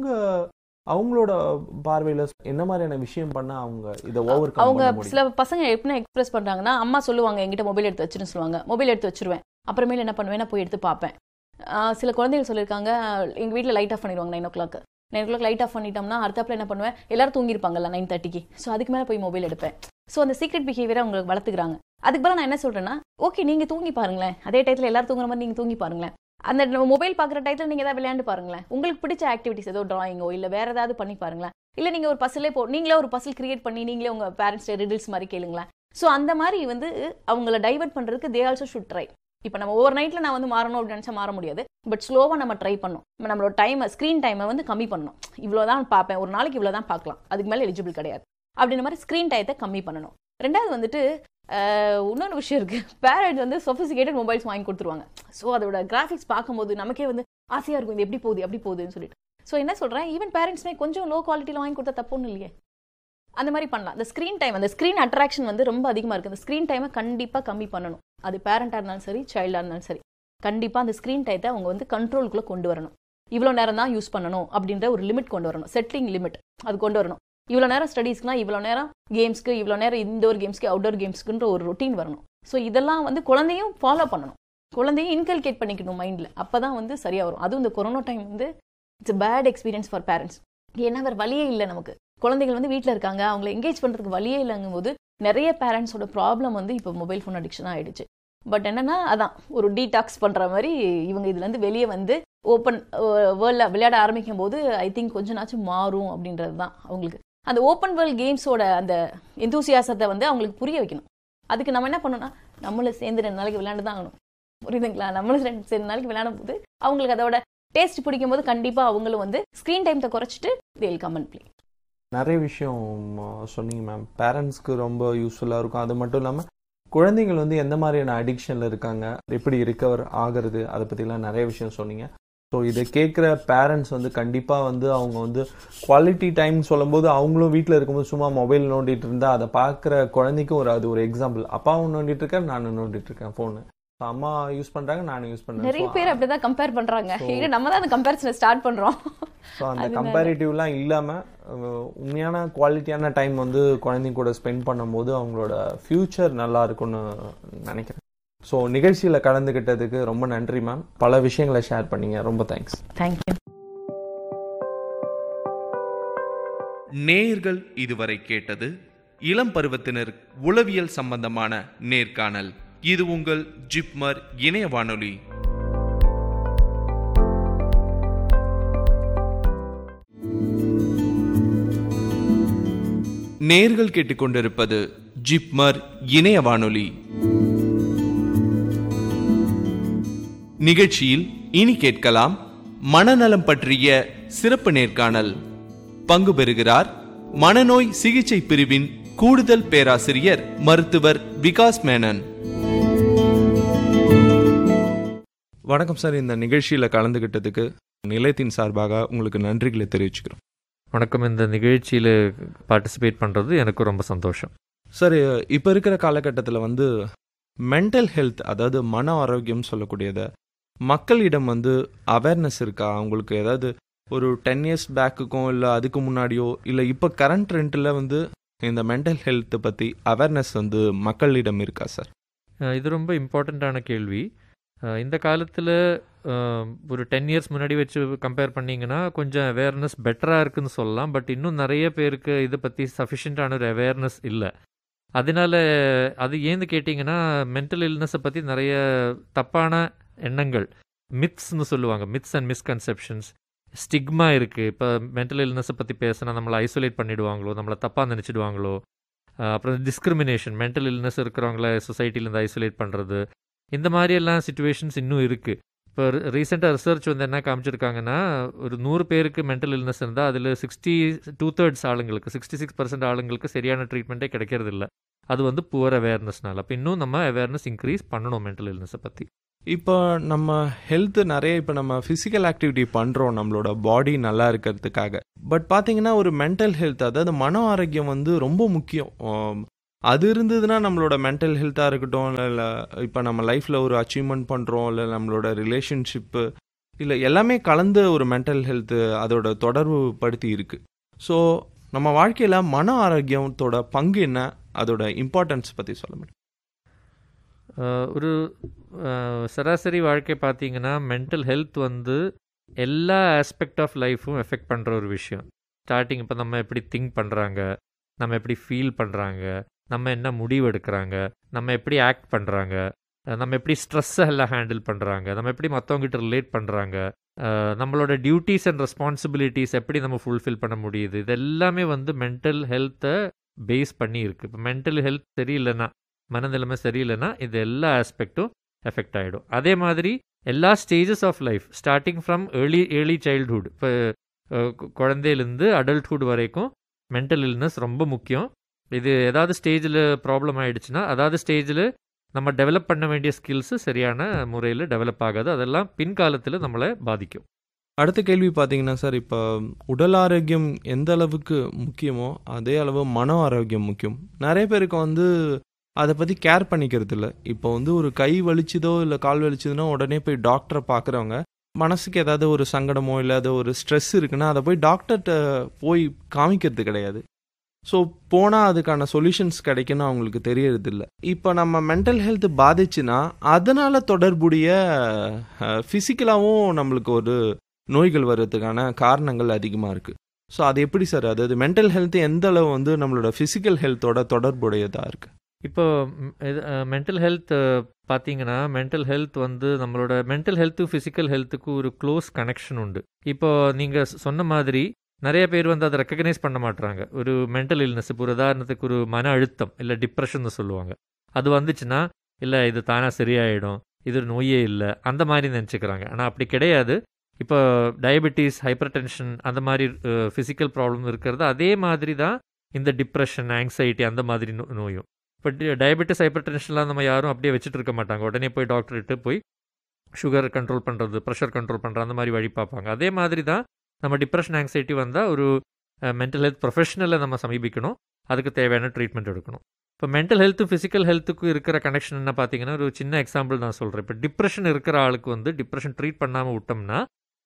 Speaker 2: அவங்களோட பார்வையில் என்ன மாதிரியான விஷயம் பண்ணால் அவங்க இதை ஓவர் கம்
Speaker 1: அவங்க
Speaker 2: பண்ண முடியும்?
Speaker 1: சில பசங்க எப்படி எக்ஸ்பிரஸ் பண்றாங்கன்னா, அம்மா சொல்லுவாங்க என்கிட்ட மொபைல் எடுத்து வச்சிருன்னு சொல்லுவாங்க. மொபைல் எடுத்து வச்சிருவேன். அப்புறமேல என்ன பண்ணுவேன், நான் போய் எடுத்து பார்ப்பேன். சில குழந்தைகள் சொல்லியிருக்காங்க, எங்கள் வீட்டில் லைட் ஆஃப் பண்ணிடுவாங்க 9 o'clock லைட் ஆஃப் பண்ணிட்டோம்னா அடுத்தாப்புல என்ன பண்ணுவேன், எல்லாரும் தூங்கியிருப்பாங்கல்ல 9:30க்கு. ஸோ அதுக்கு மேலே போய் மொபைல் எடுப்பேன். ஸோ அந்த சீக்ரெட் பிஹேவியரை அவங்களுக்கு வளர்த்துக்கிறாங்க. அதுக்கு பதிலா நான் என்ன சொல்றேன்னா, ஓகே நீங்கள் தூங்கி பாருங்களேன், அதே டயத்தில் எல்லாரும் தூங்குற மாதிரி நீங்கள் தூங்கி பாருங்களேன். அந்த மொபைல் பார்க்குற டயத்தில் நீங்கள் ஏதாவது விளையாண்டு பாருங்களேன். உங்களுக்கு பிடிச்ச ஆக்டிவிட்டிஸ் ஏதோ டிராயிங்கோ இல்லை வேற ஏதாவது பண்ணி பாருங்களேன். இல்லை நீங்கள் ஒரு பசிலே நீங்களே ஒரு பசில் கிரியேட் பண்ணி நீங்களே உங்கள் பேரண்ட்ஸ் ரிடில்ஸ் மாதிரி கேளுங்களேன். ஸோ அந்த மாதிரி வந்து அவங்கள டைவர்ட் பண்ணுறதுக்கு தே ஆல்சோ ஷுட் ட்ரை. இப்போ நம்ம ஓவர் நைட்டில் நான் வந்து மாறணும் அப்படின்னு நினச்சா மாற முடியாது. பட் ஸ்லோவாக நம்ம ட்ரை பண்ணணும். நம்மளோட ஸ்க்ரீன் டைமை வந்து கம்மி பண்ணணும். இவ்வளோ தான் பார்ப்பேன், ஒரு நாளைக்கு இவ்வளோ தான் பார்க்கலாம், அதுக்கு மேலே எலிஜிபிள் கிடையாது அப்படின்ற மாதிரி ஸ்க்ரீன் டயத்தை கம்மி பண்ணணும். ரெண்டாவது வந்துட்டு இன்னொரு விஷயம் இருக்குது. பேரண்ட்ஸ் வந்து சொஃபிஸ்டிகேட்டட் மொபைல்ஸ் வாங்கி கொடுத்துருவாங்க. ஸோ அதோட கிராஃபிக்ஸ் பார்க்கும்போது நமக்கே வந்து ஆசையாக இருக்கும், இது எப்படி போகுது எப்படி போகுதுன்னு சொல்லிட்டு. ஸோ என்ன சொல்கிறேன், ஈவன் பேரண்ட்ஸ்மே கொஞ்சம் லோ குவாலிட்டியில் வாங்கி கொடுத்தா தப்புன்னு இல்லையே, அந்த மாதிரி பண்ணலாம். அந்த ஸ்க்ரீன் டைம், அந்த ஸ்க்ரீன் அட்ராக்ஷன் வந்து ரொம்ப அதிகமாக இருக்குது. அந்த ஸ்க்ரீன் டைமை கண்டிப்பாக கம்மி பண்ணணும். அது பேரண்டாக இருந்தாலும் சரி, சைல்டாக இருந்தாலும் சரி, கண்டிப்பாக அந்த ஸ்க்ரீன் டைத்தை அவங்க வந்து கண்ட்ரோலுக்குள்ளே கொண்டு வரணும். இவ்வளோ நேரம் தான் யூஸ் பண்ணணும் அப்படின்ற ஒரு லிமிட் கொண்டு வரணும். செட்டிங் லிமிட் அது கொண்டு வரணும். இவ்வளோ நேரம் ஸ்டடீஸ்க்குனா, இவ்வளோ நேரம் கேம்ஸ்க்கு, இவ்வளோ நேரம் இன்டோர் கேம்ஸ்க்கு, அவுட்டோர் கேம்ஸ்க்குன்ற ஒரு ரொட்டீன் வரணும். ஸோ இதெல்லாம் வந்து குழந்தையும் ஃபாலோ பண்ணணும், குழந்தையும் இன்கல்கேட் பண்ணிக்கணும் மைண்டில். அப்போ தான் வந்து சரியாக வரும். அதுவும் இந்த கொரோனா டைம் வந்து it's a bad experience for parents. ஏன்னா வேறு வழியே இல்லை நமக்கு. குழந்தைகள் வந்து வீட்டில் இருக்காங்க, அவங்களை என்கேஜ் பண்ணுறதுக்கு வழியே இல்லைங்கும் போது நிறைய பேரண்ட்ஸோட ப்ராப்ளம் வந்து இப்போ மொபைல் ஃபோன் அடிக்ஷனாக ஆகிடுச்சு. பட் என்னென்னா அதான் ஒரு டீடாக்ஸ் பண்ணுற மாதிரி இவங்க இதுலேருந்து வெளியே வந்து ஓப்பன் வேர்ல்டில் விளையாட ஆரம்பிக்கும் போது ஐ திங்க் கொஞ்சம் நாச்சும் மாறும் அப்படின்றது தான் அவங்களுக்கு. அந்த ஓப்பன் வேர்ல்ட் கேம்ஸோட அந்த எந்தூசியாசத்தை வந்து அவங்களுக்கு புரிய வைக்கணும். அதுக்கு நம்ம என்ன பண்ணணும்னா, நம்மளும் சேர்ந்து 2 நாளைக்கு விளையாண்டு தான் ஆகணும். புரியுதுங்களா? நம்மளும் 2 நாளைக்கு விளையாடும் போது அவங்களுக்கு அதோட டேஸ்ட் பிடிக்கும் போது கண்டிப்பாக அவங்களும் வந்து ஸ்க்ரீன் டைத்தை குறைச்சிட்டு they will come and play.
Speaker 2: நிறைய விஷயம் சொன்னீங்க மேம். பேரண்ட்ஸ்க்கு ரொம்ப யூஸ்ஃபுல்லாக இருக்கும். அது மட்டும் இல்லாமல் குழந்தைகள் வந்து எந்த மாதிரியான அடிக்ஷனில் இருக்காங்க, எப்படி ரிகவர் ஆகிறது, அதை பற்றிலாம் நிறைய விஷயம் சொன்னீங்க. ஸோ இதை கேட்குற பேரண்ட்ஸ் வந்து கண்டிப்பாக வந்து அவங்க வந்து குவாலிட்டி டைம் சொல்லும்போது அவங்களும் வீட்டில் இருக்கும்போது சும்மா மொபைல் நோண்டிட்டு இருந்தால் அதை பார்க்குற குழந்தைக்கும் அது ஒரு எக்ஸாம்பிள். அப்பாவும் நோண்டிட்டு இருக்கேன், நானும் நோண்டிட்டு இருக்கேன் ஃபோனு. அம்மா யூஸ் பண்றாங்க, நானும் யூஸ் பண்றேன்.
Speaker 1: நிறைய பேர் அப்படிதான் கம்பேர் பண்றாங்க. இது நம்ம தான் அந்த கம்பேரிசனை ஸ்டார்ட் பண்றோம்.
Speaker 2: ஸோ அந்த கம்பேரிட்டிவ்லாம் இல்லாமல் உண்மையான குவாலிட்டியான டைம் வந்து குழந்தைங்க கூட ஸ்பெண்ட் பண்ணும்போது அவங்களோட ஃபியூச்சர் நல்லா இருக்கும்னு நினைக்கிறேன். ஸோ நிகழ்ச்சியில் கலந்துக்கிட்டதுக்கு ரொம்ப நன்றி மேம். பல விஷயங்களை ஷேர் பண்ணீங்க, ரொம்ப தேங்க்ஸ்.
Speaker 1: தேங்க்யூ.
Speaker 3: நேயர்கள் இதுவரை கேட்டது இளம் பருவத்தினர் உளவியல் சம்பந்தமான நேர்காணல். இது உங்கள் ஜிப்மர் இணைய வானொலி. நேர்கள் கேட்டுக்கொண்டிருப்பது ஜிப்மர் இணைய வானொலி. நிகழ்ச்சியில் இனி கேட்கலாம் மனநலம் பற்றிய சிறப்பு நேர்காணல். பங்கு பெறுகிறார் மனநோய் சிகிச்சை பிரிவின் கூடுதல் பேராசிரியர் மருத்துவர் விகாஸ் மேனன்.
Speaker 2: வணக்கம் சார். இந்த நிகழ்ச்சியில் கலந்துக்கிட்டதுக்கு நிலையத்தின் சார்பாக உங்களுக்கு நன்றிகளை தெரிவிச்சுக்கிறோம்.
Speaker 4: வணக்கம். இந்த நிகழ்ச்சியில் பார்ட்டிசிபேட் பண்ணுறது எனக்கு ரொம்ப சந்தோஷம்.
Speaker 2: சார், இப்போ இருக்கிற காலகட்டத்தில் வந்து மென்டல் ஹெல்த், அதாவது மன ஆரோக்கியம் சொல்லக்கூடியதை மக்களிடம் வந்து அவேர்னஸ் இருக்கா? அவங்களுக்கு ஏதாவது ஒரு 10 years பேக்குக்கும் இல்லை அதுக்கு முன்னாடியோ இல்லை இப்போ கரண்ட் ட்ரெண்டில் வந்து இந்த மென்டல் ஹெல்த்தை பற்றி அவேர்னஸ் வந்து மக்களிடம் இருக்கா சார்?
Speaker 4: இது ரொம்ப இம்பார்ட்டண்ட்டான கேள்வி. இந்த காலத்தில் ஒரு 10 years முன்னாடி வச்சு கம்பேர் பண்ணிங்கன்னா கொஞ்சம் அவேர்னஸ் பெட்டராக இருக்குதுன்னு சொல்லலாம். பட் இன்னும் நிறைய பேருக்கு இதை பற்றி சஃபிஷியண்ட்டான ஒரு அவேர்னஸ் இல்லை. அதனால அது ஏன்னு கேட்டிங்கன்னா, மென்டல் இல்னஸை பற்றி நிறைய தப்பான எண்ணங்கள், மித்ஸ்ன்னு சொல்லுவாங்க, மித்ஸ் அண்ட் மிஸ்கன்செப்ஷன்ஸ், ஸ்டிக்மா இருக்குது. இப்போ மென்டல் இல்னஸை பற்றி பேசினா நம்மளை ஐசோலேட் பண்ணிவிடுவாங்களோ, நம்மளை தப்பாக நினச்சிடுவாங்களோ. அப்புறம் டிஸ்கிரிமினேஷன், மென்டல் இல்னஸ் இருக்கிறவங்கள சொசைட்டிலேருந்து ஐசோலேட் பண்ணுறது, இந்த மாதிரியெல்லாம் சுச்சுவேஷன்ஸ் இன்னும் இருக்குது. இப்போ ரீசெண்டாக ரிசர்ச் வந்து என்ன காமிச்சிருக்காங்கன்னா, ஒரு 100 பேருக்கு மென்டல் இல்னஸ் இருந்தால் அதில் 2/3 ஆளுங்களுக்கு, 66% ஆளுங்களுக்கு சரியான ட்ரீட்மெண்ட்டே கிடைக்கிறது இல்லை. அது வந்து புவர் அவேர்னஸ்னால. அப்போ இன்னும் நம்ம அவேர்னஸ் இன்க்ரீஸ் பண்ணணும் மென்டல் இல்னஸை பற்றி.
Speaker 2: இப்போ நம்ம ஹெல்த் நிறைய இப்போ நம்ம ஃபிசிக்கல் ஆக்டிவிட்டி பண்ணுறோம் நம்மளோட பாடி நல்லா இருக்கிறதுக்காக. பட் பார்த்தீங்கன்னா ஒரு மென்டல் ஹெல்த், அதாவது மன ஆரோக்கியம் வந்து ரொம்ப முக்கியம். அது இருந்ததுன்னா நம்மளோட மென்டல் ஹெல்த்தாக இருக்கட்டும், இல்லை இப்போ நம்ம லைஃப்பில் ஒரு அச்சீவ்மெண்ட் பண்ணுறோம், இல்லை நம்மளோட ரிலேஷன்ஷிப்பு, இல்லை எல்லாமே கலந்து ஒரு மென்டல் ஹெல்த்து அதோட தொடர்பு படுத்தி இருக்குது. ஸோ நம்ம வாழ்க்கையில் மன ஆரோக்கியத்தோட பங்கு என்ன, அதோட இம்பார்ட்டன்ஸ் பற்றி சொல்ல முடியும்?
Speaker 4: ஒரு சராசரி வாழ்க்கை பார்த்தீங்கன்னா மென்டல் ஹெல்த் வந்து எல்லா ஆஸ்பெக்ட் ஆஃப் லைஃப்பும் எஃபெக்ட் பண்ணுற ஒரு விஷயம். ஸ்டார்டிங் இப்போ நம்ம எப்படி திங்க் பண்ணுறாங்க, நம்ம எப்படி ஃபீல் பண்ணுறாங்க, நம்ம என்ன முடிவு எடுக்கிறாங்க, நம்ம எப்படி ஆக்ட் பண்ணுறாங்க, நம்ம எப்படி ஸ்ட்ரெஸ்ஸை எல்லாம் ஹேண்டில் பண்ணுறாங்க, நம்ம எப்படி மற்றவங்ககிட்ட ரிலேட் பண்ணுறாங்க, நம்மளோட டியூட்டிஸ் அண்ட் ரெஸ்பான்சிபிலிட்டிஸ் எப்படி நம்ம ஃபுல்ஃபில் பண்ண முடியுது, இது எல்லாமே வந்து மென்டல் ஹெல்த்தை பேஸ் பண்ணி இருக்குது. இப்போ மென்டல் ஹெல்த் சரியில்லைன்னா, மனநிலைமை சரியில்லைன்னா இது எல்லா ஆஸ்பெக்டும் எஃபெக்ட் ஆகிடும். அதே மாதிரி எல்லா stages of life starting from early childhood, இப்போ குழந்தையிலேருந்து அடல்ட்ஹுட் வரைக்கும் மென்டல் இல்னஸ் ரொம்ப முக்கியம். இது ஏதாவது ஸ்டேஜில் ப்ராப்ளம் ஆகிடுச்சுன்னா, அதாவது ஸ்டேஜில் நம்ம டெவலப் பண்ண வேண்டிய ஸ்கில்ஸு சரியான முறையில் டெவலப் ஆகாது, அதெல்லாம் பின்காலத்தில் நம்மளை பாதிக்கும்.
Speaker 2: அடுத்த கேள்வி பார்த்தீங்கன்னா சார், இப்போ உடல் ஆரோக்கியம் எந்த அளவுக்கு முக்கியமோ அதே அளவு மன ஆரோக்கியம் முக்கியம். நிறைய பேருக்கு வந்து அதை பற்றி கேர் பண்ணிக்கிறது இல்லை. இப்போ வந்து ஒரு கை வலிச்சுதோ இல்லை கால் வலிச்சுதுன்னா உடனே போய் டாக்டரை பார்க்குறவங்க, மனசுக்கு ஏதாவது ஒரு சங்கடமோ இல்லை அது ஒரு ஸ்ட்ரெஸ் இருக்குன்னா அதை போய் டாக்டர்கிட்ட போய் காமிக்கிறது கிடையாது. ஸோ போனால் அதுக்கான சொல்யூஷன்ஸ் கிடைக்குன்னு அவங்களுக்கு தெரியறது இல்லை. இப்போ நம்ம மென்டல் ஹெல்த் பாதிச்சுன்னா அதனால் தொடர்புடைய ஃபிசிக்கலாகவும் நம்மளுக்கு ஒரு நோய்கள் வர்றதுக்கான காரணங்கள் அதிகமாக இருக்குது. ஸோ அது எப்படி சார், அதாவது மென்டல் ஹெல்த் எந்த அளவு வந்து நம்மளோட ஃபிசிக்கல் ஹெல்த்தோட தொடர்புடையதாக இருக்குது?
Speaker 4: இப்போ மென்டல் ஹெல்த் பார்த்தீங்கன்னா, மென்டல் ஹெல்த் வந்து நம்மளோட மென்டல் ஹெல்த்து ஃபிசிக்கல் ஹெல்த்துக்கு ஒரு க்ளோஸ் கனெக்ஷன் உண்டு. இப்போ நீங்கள் சொன்ன மாதிரி நிறைய பேர் வந்து அதை ரெக்கக்னைஸ் பண்ண மாட்டுறாங்க. ஒரு மென்டல் இல்னஸ், இப்போ ஒரு உதாரணத்துக்கு ஒரு மன அழுத்தம் இல்லை டிப்ரெஷன் சொல்லுவாங்க, அது வந்துச்சுன்னா இல்லை இது தானாக சரியாயிடும், இது ஒரு நோயே இல்லை, அந்த மாதிரி நினச்சிக்கிறாங்க. ஆனால் அப்படி கிடையாது. இப்போ டயபெட்டிஸ், ஹைப்பர் டென்ஷன் அந்த மாதிரி ஃபிசிக்கல் ப்ராப்ளம் இருக்கிறது அதே மாதிரி தான் இந்த டிப்ரெஷன், ஆங்ஸைட்டி அந்த மாதிரி நோயும். இப்போ டயபெட்டிஸ், ஹைப்பர் டென்ஷன்லாம் நம்ம யாரும் அப்படியே வச்சுட்டு இருக்க மாட்டாங்க. உடனே போய் டாக்டர்கிட்ட போய் சுகர் கண்ட்ரோல் பண்ணுறது, ப்ரெஷர் கண்ட்ரோல் பண்ணுறது அந்த மாதிரி வழி பார்ப்பாங்க. அதே மாதிரி தான் நம்ம டிப்ரெஷன், ஆங்ஸைட்டி வந்தால் ஒரு மென்டல் ஹெல்த் ப்ரொஃபஷனலை நம்ம சமீபிக்கணும், அதுக்கு தேவையான ட்ரீட்மெண்ட் எடுக்கணும். இப்போ மென்டல் ஹெல்த்து ஃபிசிக்கல் ஹெல்த்துக்கும் இருக்கிற கனெக்ஷன் என்ன பார்த்தீங்கன்னா, ஒரு சின்ன எக்ஸாம்பிள் நான் சொல்கிறேன். இப்போ டிப்ரெஷன் இருக்கிற ஆளுக்கு வந்து டிப்ரெஷன் ட்ரீட் பண்ணாமல் விட்டோம்னா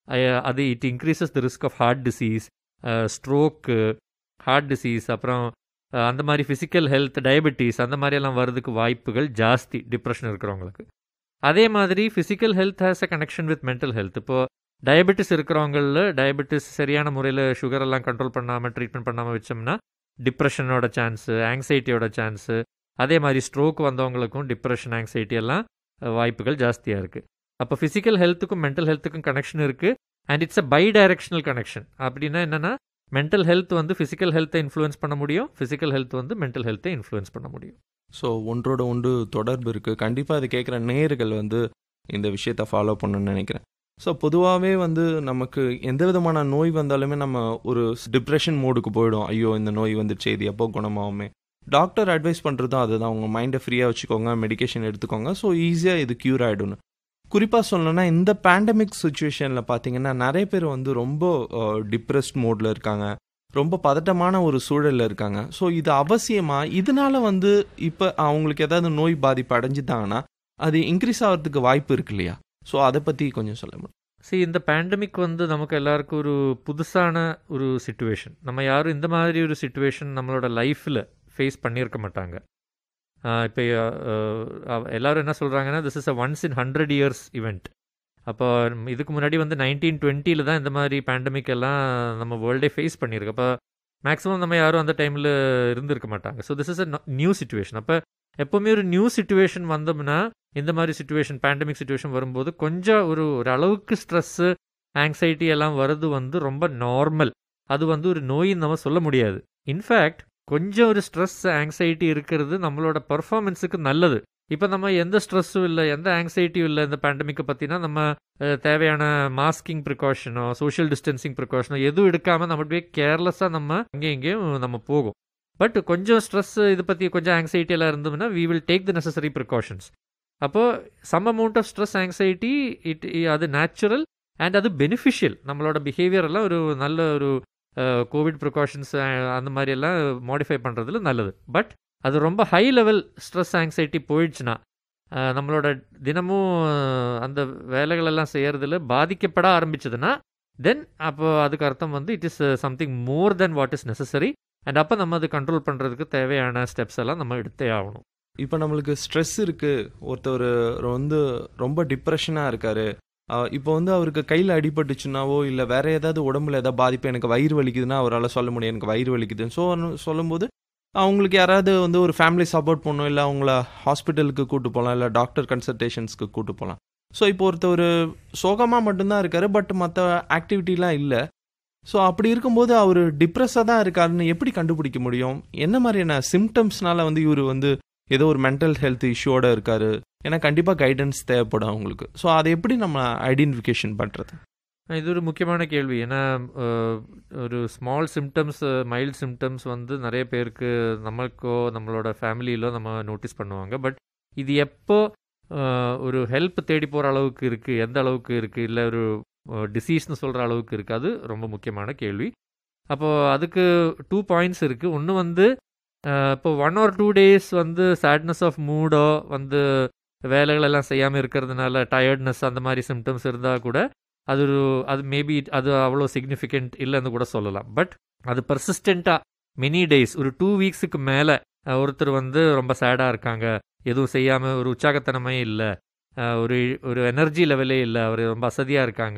Speaker 4: அது it increases the risk of heart disease, stroke, heart disease, அப்புறம் அந்த மாதிரி ஃபிசிக்கல் ஹெல்த், டயபெட்டிஸ் அந்த மாதிரியெல்லாம் வர்றதுக்கு வாய்ப்புகள் ஜாஸ்தி டிப்ரெஷன் இருக்கிறவங்களுக்கு. அதே மாதிரி physical health has a connection with mental health. இப்போது டயபெட்டிஸ் இருக்கிறவங்களில் டயபெட்டிஸ் சரியான முறையில் சுகரெல்லாம் கண்ட்ரோல் பண்ணாமல் ட்ரீட்மெண்ட் பண்ணாமல் வச்சோம்னா டிப்ரெஷனோட சான்ஸு, ஆங்ஸைட்டியோட சான்ஸு, அதே மாதிரி ஸ்ட்ரோக் வந்தவங்களுக்கும் டிப்ரெஷன், ஆங்ஸைட்டி எல்லாம் வாய்ப்புகள் ஜாஸ்தியாக இருக்குது. அப்போ ஃபிசிக்கல் ஹெல்த்துக்கும் மென்டல் ஹெல்த்துக்கும் கனெக்ஷன் இருக்குது. And it's a by directional connection. அப்படின்னா என்னென்னா, மென்டல் ஹெல்த் வந்து ஃபிசிக்கல் ஹெல்த்தை இன்ஃப்ளூயன்ஸ் பண்ண முடியும், ஃபிசிக்கல் ஹெல்த் வந்து மென்டல் ஹெல்த்தை இன்ஃப்ளூயன்ஸ் பண்ண முடியும்.
Speaker 2: ஸோ ஒன்றோட ஒன்று தொடர்பு இருக்குது. கண்டிப்பாக அது கேட்குற நேயர்கள் வந்து இந்த விஷயத்தை ஃபாலோ பண்ணணும்னு நினைக்கிறேன். ஸோ பொதுவாகவே வந்து நமக்கு எந்த விதமான நோய் வந்தாலுமே நம்ம ஒரு டிப்ரெஷன் மோடுக்கு போயிடும். ஐயோ இந்த நோய் வந்துடுச்சு, இது எப்போ குணமாகுமே. டாக்டர் அட்வைஸ் பண்ணுறதும் அதுதான், உங்கள் மைண்டை ஃப்ரீயாக வச்சுக்கோங்க, மெடிக்கேஷன் எடுத்துக்கோங்க, ஸோ ஈஸியாக இது க்யூர் ஆகிடும்னு. குறிப்பாக சொல்லணும்னா இந்த பேண்டமிக் சுச்சுவேஷனில் பார்த்தீங்கன்னா நிறைய பேர் வந்து ரொம்ப டிப்ரெஸ்ட் மோடில் இருக்காங்க, ரொம்ப பதட்டமான ஒரு சூழலில் இருக்காங்க. ஸோ இது அவசியமாக இதனால வந்து இப்போ அவங்களுக்கு ஏதாவது நோய் பாதிப்பு அடைஞ்சிட்டாங்கன்னா அது இன்க்ரீஸ் ஆகிறதுக்கு வாய்ப்பு இருக்கு இல்லையா? ஸோ அதை பற்றி கொஞ்சம் சொல்ல முடியும்.
Speaker 4: இந்த பேண்டமிக் வந்து நமக்கு எல்லாருக்கும் ஒரு புதுசான ஒரு சிச்சுவேஷன். நம்ம யாரும் இந்த மாதிரி ஒரு சிச்சுவேஷன் நம்மளோட லைஃப்பில் ஃபேஸ் பண்ணியிருக்க மாட்டாங்க. இப்போ எல்லோரும் என்ன சொல்கிறாங்கன்னா, this is a once in 100 years event. அப்போ இதுக்கு முன்னாடி வந்து 1920 தான் இந்த மாதிரி பேண்டமிக் எல்லாம் நம்ம வேர்ல்டே ஃபேஸ் பண்ணியிருக்கு. அப்போ மேக்ஸிமம் நம்ம யாரும் அந்த டைமில் இருந்திருக்க மாட்டாங்க. So this is a new situation. அப்போ எப்போவுமே ஒரு நியூ சிச்சுவேஷன் வந்தோம்னா, இந்த மாதிரி சிச்சுவேஷன், பேண்டமிக் சிச்சுவேஷன் வரும்போது கொஞ்சம் ஒரு அளவுக்கு ஸ்ட்ரெஸ்ஸு, ஆங்ஸைட்டி எல்லாம் வர்றது வந்து ரொம்ப நார்மல். அது வந்து ஒரு நோயின்னு நம்ம சொல்ல முடியாது. இன்ஃபேக்ட் கொஞ்சம் ஒரு ஸ்ட்ரெஸ், ஆங்ஸைட்டி இருக்கிறது நம்மளோட பர்ஃபார்மன்ஸுக்கு நல்லது. இப்போ நம்ம எந்த ஸ்ட்ரெஸ்ஸும் இல்லை, எந்த ஆங்ஸைட்டியும் இல்லை இந்த பேண்டமிக்கை பற்றினா, நம்ம தேவையான மாஸ்கிங் ப்ரிகாஷனோ, சோஷியல் டிஸ்டன்சிங் ப்ரிகாஷனோ எதுவும் எடுக்காமல் நம்ம அப்படியே கேர்லெஸ்ஸாக நம்ம அங்கேயும் இங்கேயும் நம்ம போகும். பட் கொஞ்சம் ஸ்ட்ரெஸ், இதை பற்றி கொஞ்சம் ஆங்ஸைட்டி எல்லாம் இருந்தோம்னா we will take the necessary precautions. அப்போது some amount of stress anxiety அது நேச்சுரல் அண்ட் அது பெனிஃபிஷியல். நம்மளோட பிஹேவியர் எல்லாம் ஒரு நல்ல ஒரு கோவிட் ப்ரிகாஷன்ஸ் அந்த மாதிரி எல்லாம் மாடிஃபை பண்ணுறதுல நல்லது. பட் அது ரொம்ப ஹை லெவல் ஸ்ட்ரெஸ் ஆங்ஸைட்டி போயிடுச்சுன்னா நம்மளோட தினமும் அந்த வேலைகளெல்லாம் செய்கிறதுல பாதிக்கப்பட ஆரம்பிச்சதுன்னா தென் அப்போ அதுக்கு அர்த்தம் வந்து it is something more then what is necessary. And அப்போ நம்ம அது கண்ட்ரோல் பண்ணுறதுக்கு தேவையான ஸ்டெப்ஸ் எல்லாம் நம்ம எடுத்தே ஆகணும்.
Speaker 2: இப்போ நம்மளுக்கு ஸ்ட்ரெஸ் இருக்குது, ஒருத்தர் வந்து ரொம்ப டிப்ரெஷனாக இருக்காரு, இப்போ வந்து அவருக்கு கையில் அடிபட்டுச்சுன்னாவோ இல்லை வேற ஏதாவது உடம்புல ஏதாவது பாதிப்பு, எனக்கு வயிறு வலிக்குதுன்னா அவரால் சொல்ல முடியும் எனக்கு வயிறு வலிக்குதுன்னு. ஸோ சொல்லும்போது அவங்களுக்கு யாராவது வந்து ஒரு ஃபேமிலி சப்போர்ட் பண்ணணும், இல்லை அவங்கள ஹாஸ்பிட்டலுக்கு கூட்டு போகலாம், இல்லை டாக்டர் கன்சல்டேஷன்ஸ்க்கு கூட்டு போகலாம். ஸோ இப்போ ஒருத்தர் சோகமாக மட்டும்தான் இருக்காரு, பட் மற்ற ஆக்டிவிட்டிலாம் இல்லை. ஸோ அப்படி இருக்கும்போது அவர் டிப்ரெஸ்ஸாக தான் இருக்காருன்னு எப்படி கண்டுபிடிக்க முடியும்? என்ன மாதிரியான சிம்டம்ஸ்னால வந்து இவர் வந்து ஏதோ ஒரு மென்டல் ஹெல்த் இஷ்யூவோட இருக்காரு? ஏன்னா கண்டிப்பாக கைடன்ஸ் தேவைப்படும் அவங்களுக்கு. ஸோ அதை எப்படி நம்ம ஐடென்டிஃபிகேஷன் பண்ணுறது?
Speaker 4: இது ஒரு முக்கியமான கேள்வி. ஏன்னா ஒரு ஸ்மால் சிம்டம்ஸ், மைல்டு சிம்டம்ஸ் வந்து நிறைய பேருக்கு நம்மளுக்கோ நம்மளோட ஃபேமிலியிலோ நம்ம நோட்டீஸ் பண்ணுவாங்க. பட் இது எப்போ ஒரு ஹெல்ப் தேடி போகிற அளவுக்கு இருக்குது, எந்த அளவுக்கு இருக்குது, இல்லை ஒரு டிசீஸ்னு சொல்கிற அளவுக்கு இருக்குது, அது ரொம்ப முக்கியமான கேள்வி. அப்போது அதுக்கு 2 பாயிண்ட்ஸ் இருக்குது. ஒன்று வந்து இப்போ 1 or 2 days வந்து சேட்னஸ் ஆஃப் மூடோ வந்து வேலைகளெல்லாம் செய்யாமல் இருக்கிறதுனால டயர்ட்னஸ் அந்த மாதிரி சிம்டம்ஸ் இருந்தால் கூட அது மேபி அது அவ்வளோ சிக்னிஃபிகண்ட் இல்லைன்னு கூட சொல்லலாம். பட் அது பர்சிஸ்டண்ட்டாக மெனி டேஸ், ஒரு 2 weeksக்கு மேலே ஒருத்தர் வந்து ரொம்ப சேடாக இருக்காங்க, எதுவும் செய்யாமல் ஒரு உற்சாகத்தனமே இல்லை, ஒரு எனர்ஜி லெவலே இல்லை, அவர் ரொம்ப அசதியாக இருக்காங்க,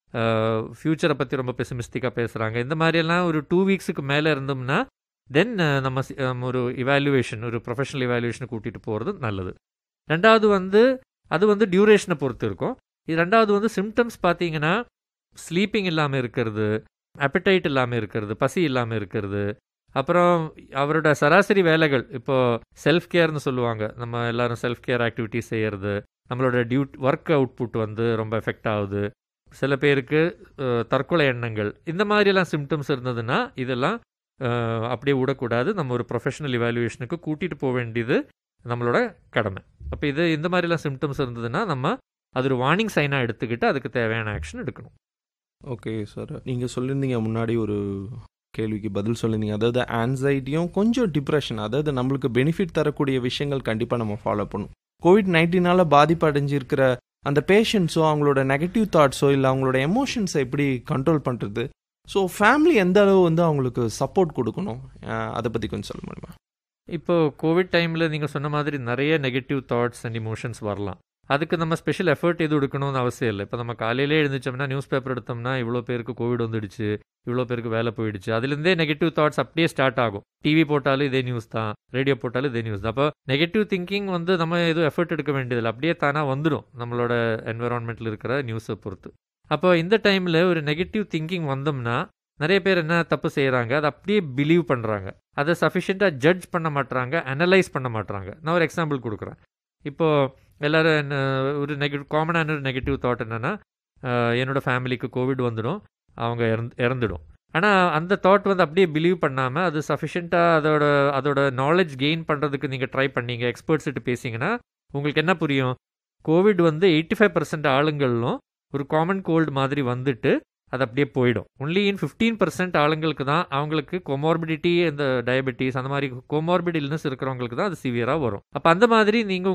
Speaker 4: ஃப்யூச்சரை பற்றி ரொம்ப பெசிமிஸ்டிக்காக பேசுகிறாங்க, இந்த மாதிரியெல்லாம் ஒரு 2 weeksக்கு மேலே இருந்தோம்னா தென் நம்ம ஒரு இவாலுவேஷன், ஒரு ப்ரொஃபஷனல் இவாலுவேஷனை கூட்டிகிட்டு போகிறது நல்லது. ரெண்டாவது வந்து அது வந்து டியூரேஷனை பொறுத்து இருக்கும். இது ரெண்டாவது வந்து சிம்டம்ஸ் பார்த்தீங்கன்னா ஸ்லீப்பிங் இல்லாமல் இருக்கிறது, appetite இல்லாமல் இருக்கிறது, பசி இல்லாமல் இருக்கிறது, அப்புறம் அவரோட சராசரி வேலைகள், இப்போது செல்ஃப் கேர்னு சொல்லுவாங்க, நம்ம எல்லோரும் செல்ஃப் கேர் ஆக்டிவிட்டிஸ் செய்கிறது, நம்மளோட ஒர்க் அவுட்புட் வந்து ரொம்ப எஃபெக்ட் ஆகுது. சில பேருக்கு தற்கொலை எண்ணங்கள், இந்த மாதிரியெல்லாம் சிம்டம்ஸ் இருந்ததுன்னா இதெல்லாம் அப்படியே விடக்கூடாது. நம்ம ஒரு ப்ரொஃபஷனல் இவாலுவேஷனுக்கு கூட்டிகிட்டு போக வேண்டியது நம்மளோட கடமை. அப்போ இந்த மாதிரிலாம் சிம்டம்ஸ் இருந்ததுன்னா நம்ம அது ஒரு வார்னிங் சைனாக எடுத்துக்கிட்டு அதுக்கு தேவையான ஆக்ஷன் எடுக்கணும்.
Speaker 2: ஓகே சார், நீங்கள் சொல்லியிருந்தீங்க முன்னாடி ஒரு கேள்விக்கு பதில் சொல்லியிருந்தீங்க, அதாவது ஆன்சைட்டியும் கொஞ்சம் டிப்ரெஷன், அதாவது நம்மளுக்கு பெனிஃபிட் தரக்கூடிய விஷயங்கள் கண்டிப்பாக நம்ம ஃபாலோ பண்ணணும். COVID-19 பாதிப்பு அடைஞ்சிருக்கிற அந்த பேஷண்ட்ஸோ அவங்களோட நெகட்டிவ் தாட்ஸோ இல்லை அவங்களோட எமோஷன்ஸை எப்படி கண்ட்ரோல் பண்ணுறது? ஸோ ஃபேமிலி எந்த அளவு வந்து அவங்களுக்கு சப்போர்ட் கொடுக்கணும், அதை பற்றி கொஞ்சம் சொல்ல முடியுமா?
Speaker 4: இப்போது கோவிட் டைமில் நீங்கள் சொன்ன மாதிரி நிறைய நெகட்டிவ் தாட்ஸ் அண்ட் இமோஷன்ஸ் வரலாம். அதுக்கு நம்ம ஸ்பெஷல் எஃபர்ட் எதுவும் எடுக்கணும்னு அவசியம் இல்லை. இப்போ நம்ம காலையிலே எழுந்திரிச்சோம்னா நியூஸ் பேப்பர் எடுத்தோம்னா இவ்வளோ பேருக்கு கோவிட் வந்துடுச்சு, இவ்வளோ பேருக்கு வேலை போயிடுச்சு, அதுலேருந்தே நெகட்டிவ் தாட்ஸ் அப்படியே ஸ்டார்ட் ஆகும். டிவி போட்டாலும் இதே நியூஸ் தான், ரேடியோ போட்டாலும் இதே நியூஸ் தான். அப்போ நெகட்டிவ் திங்கிங் வந்து நம்ம எதுவும் எஃபர்ட் எடுக்க வேண்டியதில்லை, அப்படியே தானாக வந்துடும் நம்மளோட என்விரான்மெண்ட்டில் இருக்கிற நியூஸை பொறுத்து. அப்போ இந்த டைமில் ஒரு நெகட்டிவ் திங்கிங் வந்தோம்னா நிறைய பேர் என்ன தப்பு செய்கிறாங்க, அதை அப்படியே பிலீவ் பண்ணுறாங்க, அதை சஃபிஷியண்ட்டாக ஜட்ஜ் பண்ண மாட்டுறாங்க, அனலைஸ் பண்ண மாட்டுறாங்க. நான் ஒரு எக்ஸாம்பிள் கொடுக்குறேன். இப்போது எல்லோரும் ஒரு காமனான ஒரு நெகட்டிவ் தாட் என்னென்னா, என்னோடய ஃபேமிலிக்கு கோவிட் வந்துடும், அவங்க இறந்துடும். ஆனால் அந்த தாட் வந்து அப்படியே பிலீவ் பண்ணாமல் அது சஃபிஷியண்ட்டாக அதோட நாலேஜ் கெயின் பண்ணுறதுக்கு நீங்கள் ட்ரை பண்ணீங்க, எக்ஸ்பர்ட்ஸ்கிட்ட பேசிங்கன்னா உங்களுக்கு என்ன புரியும்? கோவிட் வந்து 85% ஆளுங்களும் ஒரு காமன் கோல்டு மாதிரி வந்துட்டு அது அப்படியே போயிடும். ஒன்லி இன் 15% ஆளுங்களுக்கு தான் அவங்களுக்கு கொமார்பிடிட்டி, இந்த டயபெட்டிஸ் அந்த மாதிரி கொமார்பிட் இல்னஸ் இருக்கிறவங்களுக்கு தான் அது சிவியராக வரும். அப்போ அந்த மாதிரி நீங்கள்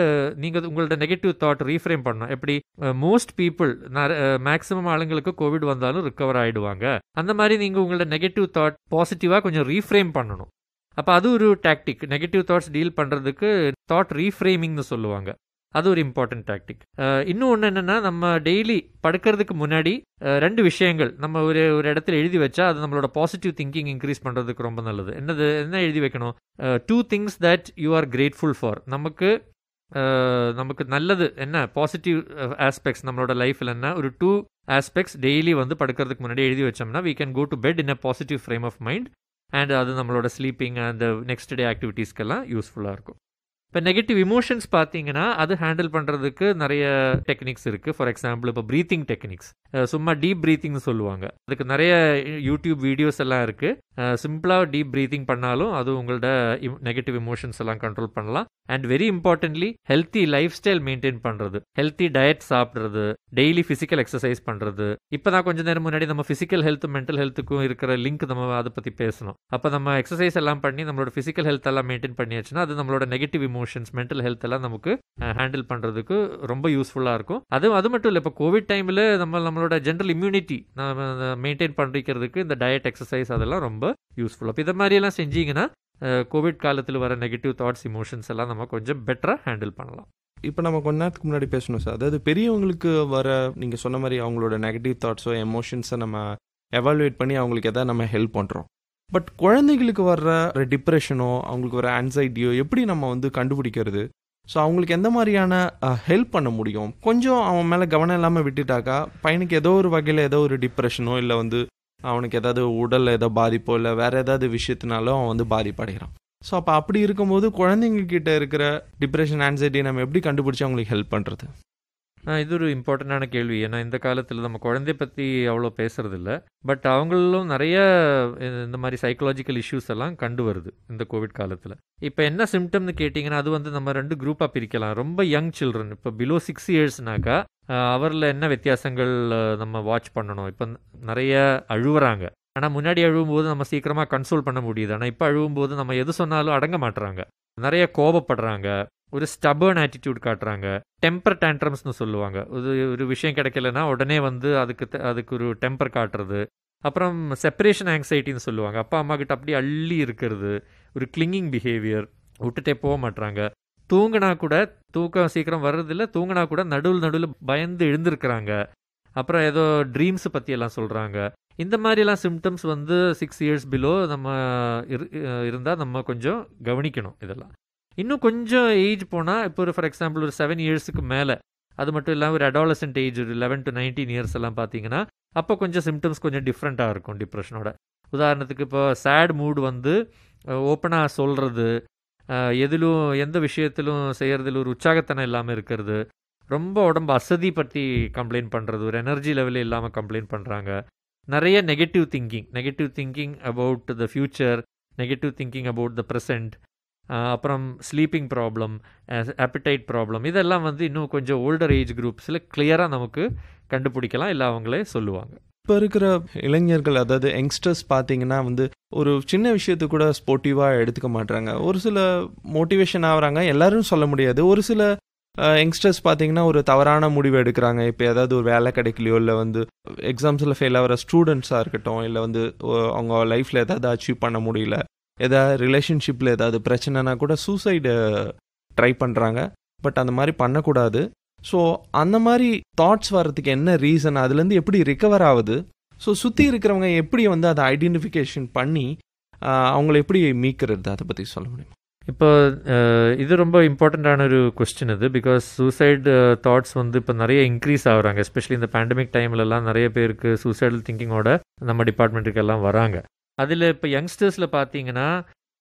Speaker 4: உங்களோட நெகட்டிவ் தாட் ரீஃப்ரேம் பண்ணணும். எப்படி மோஸ்ட் பீப்புள், மேக்ஸிமம் ஆளுங்களுக்கு கோவிட் வந்தாலும் ரிகவர் ஆகிடுவாங்க, அந்த மாதிரி நீங்கள் உங்களோட நெகட்டிவ் தாட் பாசிட்டிவாக கொஞ்சம் ரீஃப்ரேம் பண்ணணும். அப்போ அது ஒரு டாக்டிக். நெகட்டிவ் தாட்ஸ் டீல் பண்ணுறதுக்கு தாட் ரீஃப்ரேமிங்னு சொல்லுவாங்க, அது ஒரு இம்பார்ட்டன்ட் டாக்டிக். இன்னும் ஒன்று என்னென்னா, நம்ம டெய்லி படுக்கிறதுக்கு முன்னாடி 2 விஷயங்கள் நம்ம ஒரு இடத்துல எழுதி வச்சா அது நம்மளோட பாசிட்டிவ் திங்கிங் இன்க்ரீஸ் பண்ணுறதுக்கு ரொம்ப நல்லது. என்ன எழுதி வைக்கணும்? 2 things that you are grateful for. நமக்கு நல்லது என்ன, பாசிட்டிவ் ஆஸ்பெக்ட்ஸ் நம்மளோட லைஃப்பில் என்ன, ஒரு 2 aspects டெய்லி வந்து படுக்கிறதுக்கு முன்னாடி எழுதி வச்சோம்னா we can go to bed in a positive frame of mind, and அது நம்மளோட ஸ்லீப்பிங் அண்ட் நெக்ஸ்ட் டே ஆக்டிவிட்டீஸ்க்கெல்லாம் யூஸ்ஃபுல்லாக இருக்கும். இப்போ நெகட்டிவ் இமோஷன்ஸ் பார்த்தீங்கன்னா அது ஹேண்டில் பண்ணுறதுக்கு நிறைய டெக்னிக்ஸ் இருக்குது. ஃபார் எக்ஸாம்பிள் இப்போ ப்ரீத்திங் டெக்னிக்ஸ், சும்மா டீப் ப்ரீத்திங்னு சொல்லுவாங்க. அதுக்கு நிறைய யூடியூப் வீடியோஸ் எல்லாம் இருக்குது. சிம்பிளாக டீப் ப்ரீத்திங் பண்ணாலும் அது உங்களோட நெகட்டிவ் இமோஷன்ஸ் எல்லாம் கண்ட்ரோல் பண்ணலாம். And very importantly healthy life style maintain பண்ணுறது, ஹெல்த்தி டயட் சாப்பிட்றது, டெய்லி ஃபிசிக்கல் எக்ஸசைஸ் பண்ணுறது. இப்போ தான் கொஞ்சம் நேரம் முன்னாடி நம்ம ஃபிசிக்கல் ஹெல்த் மென்டல் ஹெல்த்துக்கும் இருக்கிற லிங்க் நம்ம அதை பற்றி பேசணும். அப்போ நம்ம எக்ஸசைஸ் எல்லாம் பண்ணி நம்மளோட ஃபிசிக்கல் ஹெல்த் எல்லாம் மெயின்டைன் பண்ணியாச்சுன்னா அது நம்மளோட நெகட்டிவ் இமோஷன்ஸ் மென்டல் ஹெல்த் எல்லாம் நமக்கு ஹேண்டில் பண்ணுறதுக்கு ரொம்ப யூஸ்ஃபுல்லாக இருக்கும். அது மட்டும் இல்லை, இப்போ கோவிட் டைமில் நம்மளோட ஜென்ரல் இம்யூனிட்டி மெயின்டைன் பண்ணிக்கிறதுக்கு இந்த டயட் எக்ஸசைஸ் அதெல்லாம் ரொம்ப யூஸ்ஃபுல். அப்போ இதை மாதிரியெல்லாம் செஞ்சீங்கன்னா கோவிட் காலத்தில் வர நெகட்டிவ் தாட்ஸ் இமோஷன்ஸ் எல்லாம் நம்ம கொஞ்சம் பெட்டராக ஹேண்டில் பண்ணலாம்.
Speaker 2: இப்போ நம்ம கொஞ்ச நேரத்துக்கு முன்னாடி பேசணும் சார், அதாவது பெரியவங்களுக்கு வர நீங்கள் சொன்ன மாதிரி அவங்களோட நெகட்டிவ் தாட்ஸோ எமோஷன்ஸை நம்ம எவாலுவேட் பண்ணி அவங்களுக்கு எதாவது நம்ம ஹெல்ப் பண்ணுறோம். பட் குழந்தைகளுக்கு வர்ற டிப்ரெஷனோ அவங்களுக்கு வர ஆன்சைட்டியோ எப்படி நம்ம வந்து கண்டுபிடிக்கிறது? ஸோ அவங்களுக்கு எந்த மாதிரியான ஹெல்ப் பண்ண முடியும்? கொஞ்சம் அவன் மேலே கவனம் இல்லாமல் விட்டுட்டாக்கா பையனுக்கு ஏதோ ஒரு வகையில் ஏதோ ஒரு டிப்ரெஷனோ இல்லை வந்து அவனுக்கு ஏதாவது உடலில் ஏதோ பாதிப்போ இல்லை வேறு ஏதாவது விஷயத்தினாலும் அவன் வந்து பாதிப்படைகிறான். ஸோ அப்போ அப்படி இருக்கும்போது குழந்தைங்க கிட்ட இருக்கிற டிப்ரெஷன் ஆன்சைட்டி நம்ம எப்படி கண்டுபிடிச்சி அவங்களுக்கு ஹெல்ப் பண்ணுறது?
Speaker 4: இது ஒரு இம்பார்ட்டண்டான கேள்வி. ஏன்னா இந்த காலத்தில் நம்ம குழந்தைய பற்றி அவ்வளோ பேசுறதில்ல. பட் அவங்களும் நிறைய இந்த மாதிரி சைக்கலாஜிக்கல் இஷ்யூஸ் எல்லாம் கண்டு வருது இந்த கோவிட் காலத்தில். இப்போ என்ன சிம்டம்னு கேட்டிங்கன்னா அது வந்து நம்ம 2 குரூப்பாக பிரிக்கலாம். ரொம்ப யங் சில்ட்ரன், இப்போ பிலோ 6 இயர்ஸ்னாக்கா அவரில் என்ன வித்தியாசங்கள் நம்ம வாட்ச் பண்ணணும். இப்போ நிறைய அழுவுறாங்க. ஆனால் முன்னாடி அழுவும்போது நம்ம சீக்கிரமாக கன்சோல் பண்ண முடியுது. ஆனால் இப்போ அழுவும்போது நம்ம எது சொன்னாலும் அடங்க மாட்டுறாங்க. நிறைய கோபப்படுறாங்க, ஒரு ஸ்டபர்ன் ஆட்டிடியூட் காட்டுறாங்க, டெம்பர் டேண்ட்ரம்ஸ்னு சொல்லுவாங்க. ஒரு விஷயம் கிடைக்கலன்னா உடனே வந்து அதுக்கு ஒரு டெம்பர் காட்டுறது. அப்புறம் செப்பரேஷன் ஆங்ஸைட்டின்னு சொல்லுவாங்க. அப்பா அம்மா கிட்ட அப்படியே அள்ளி இருக்கிறது, ஒரு கிளிங்கிங் பிஹேவியர், விட்டுட்டே போக மாட்டாங்க. தூங்கினா கூட தூக்கம் சீக்கிரம் வர்றதில்ல, தூங்கினா கூட நடுவில் பயந்து எழுந்திருக்கிறாங்க. அப்புறம் ஏதோ ட்ரீம்ஸ் பற்றியெல்லாம் சொல்கிறாங்க. இந்த மாதிரிலாம் சிம்டம்ஸ் வந்து 6 இயர்ஸ் பிலோ நம்ம இருந்தால் நம்ம கொஞ்சம் கவனிக்கணும். இதெல்லாம் இன்னும் கொஞ்சம் ஏஜ் போனால் இப்போ ஒரு ஃபார் எக்ஸாம்பிள் ஒரு 7 இயர்ஸுக்கு மேலே, அது மட்டும் இல்லாமல் ஒரு அடாலசன்ட் ஏஜ் ஒரு 11 to 19 இயர்ஸ் எல்லாம் பார்த்தீங்கன்னா அப்போ கொஞ்சம் சிம்டம்ஸ் கொஞ்சம் டிஃப்ரெண்ட்டாக இருக்கும் டிப்ரெஷனோட. உதாரணத்துக்கு இப்போ சேட் மூட் வந்து ஓப்பனாக சொல்கிறது, எந்த விஷயத்திலும் செய்கிறதுல ஒரு உற்சாகத்தனம் இல்லாமல் இருக்கிறது, ரொம்ப உடம்பு அசதி பற்றி கம்ப்ளைண்ட் பண்ணுறது, ஒரு எனர்ஜி லெவலே இல்லாமல் கம்ப்ளைண்ட் பண்ணுறாங்க. நிறைய negative thinking about the future, negative thinking about the present, அப்புறம் ஸ்லீப்பிங் ப்ராப்ளம், ஆப்பிடைட் ப்ராப்ளம், இதெல்லாம் வந்து இன்னும் கொஞ்சம் ஓல்டர் ஏஜ் குரூப்ஸில் கிளியராக நமக்கு கண்டுபிடிக்கலாம், இல்லை அவங்களே சொல்லுவாங்க.
Speaker 2: இப்போ இருக்கிற இளைஞர்கள் அதாவது யங்ஸ்டர்ஸ் பார்த்தீங்கன்னா வந்து ஒரு சின்ன விஷயத்தை கூட ஸ்போர்ட்டிவாக எடுத்துக்க மாட்டாங்க. ஒரு சில மோட்டிவேஷன் ஆகுறாங்க, எல்லாரும் சொல்ல முடியாது. ஒரு சில யங்ஸ்டர்ஸ் பார்த்தீங்கன்னா ஒரு தவறான முடிவு எடுக்கிறாங்க. இப்போ ஏதாவது ஒரு வேலை கிடைக்கலையோ இல்லை வந்து எக்ஸாம்ஸில் ஃபெயில் ஆகிற ஸ்டூடெண்ட்ஸாக இருக்கட்டும், இல்லை வந்து அவங்க லைஃப்பில் ஏதாவது அச்சீவ் பண்ண முடியல, ஏதாவது ரிலேஷன்ஷிப்பில் ஏதாவது பிரச்சனைனா கூட சூசைடு ட்ரை பண்ணுறாங்க. பட் அந்த மாதிரி பண்ணக்கூடாது. ஸோ அந்த மாதிரி தாட்ஸ் வர்றதுக்கு என்ன ரீசன், அதுலேருந்து எப்படி ரிகவர் ஆகுது, ஸோ சுற்றி இருக்கிறவங்க எப்படி வந்து அதை ஐடென்டிஃபிகேஷன் பண்ணி அவங்கள எப்படி மீட்கிறது, அதை பற்றி சொல்ல முடியுமா?
Speaker 4: இப்போ இது ரொம்ப இம்பார்ட்டண்ட்டான ஒரு கொஸ்டின் இது. பிகாஸ் சூசைடு தாட்ஸ் வந்து இப்போ நிறைய இன்க்ரீஸ் ஆகுறாங்க. எஸ்பெஷலி இந்த பேண்டமிக் டைம்லலாம் நிறைய பேருக்கு சூசைடல் திங்கிங்கோட நம்ம டிபார்ட்மெண்ட்டுக்கு எல்லாம் வராங்க. அதில் இப்போ யங்ஸ்டர்ஸில் பார்த்தீங்கன்னா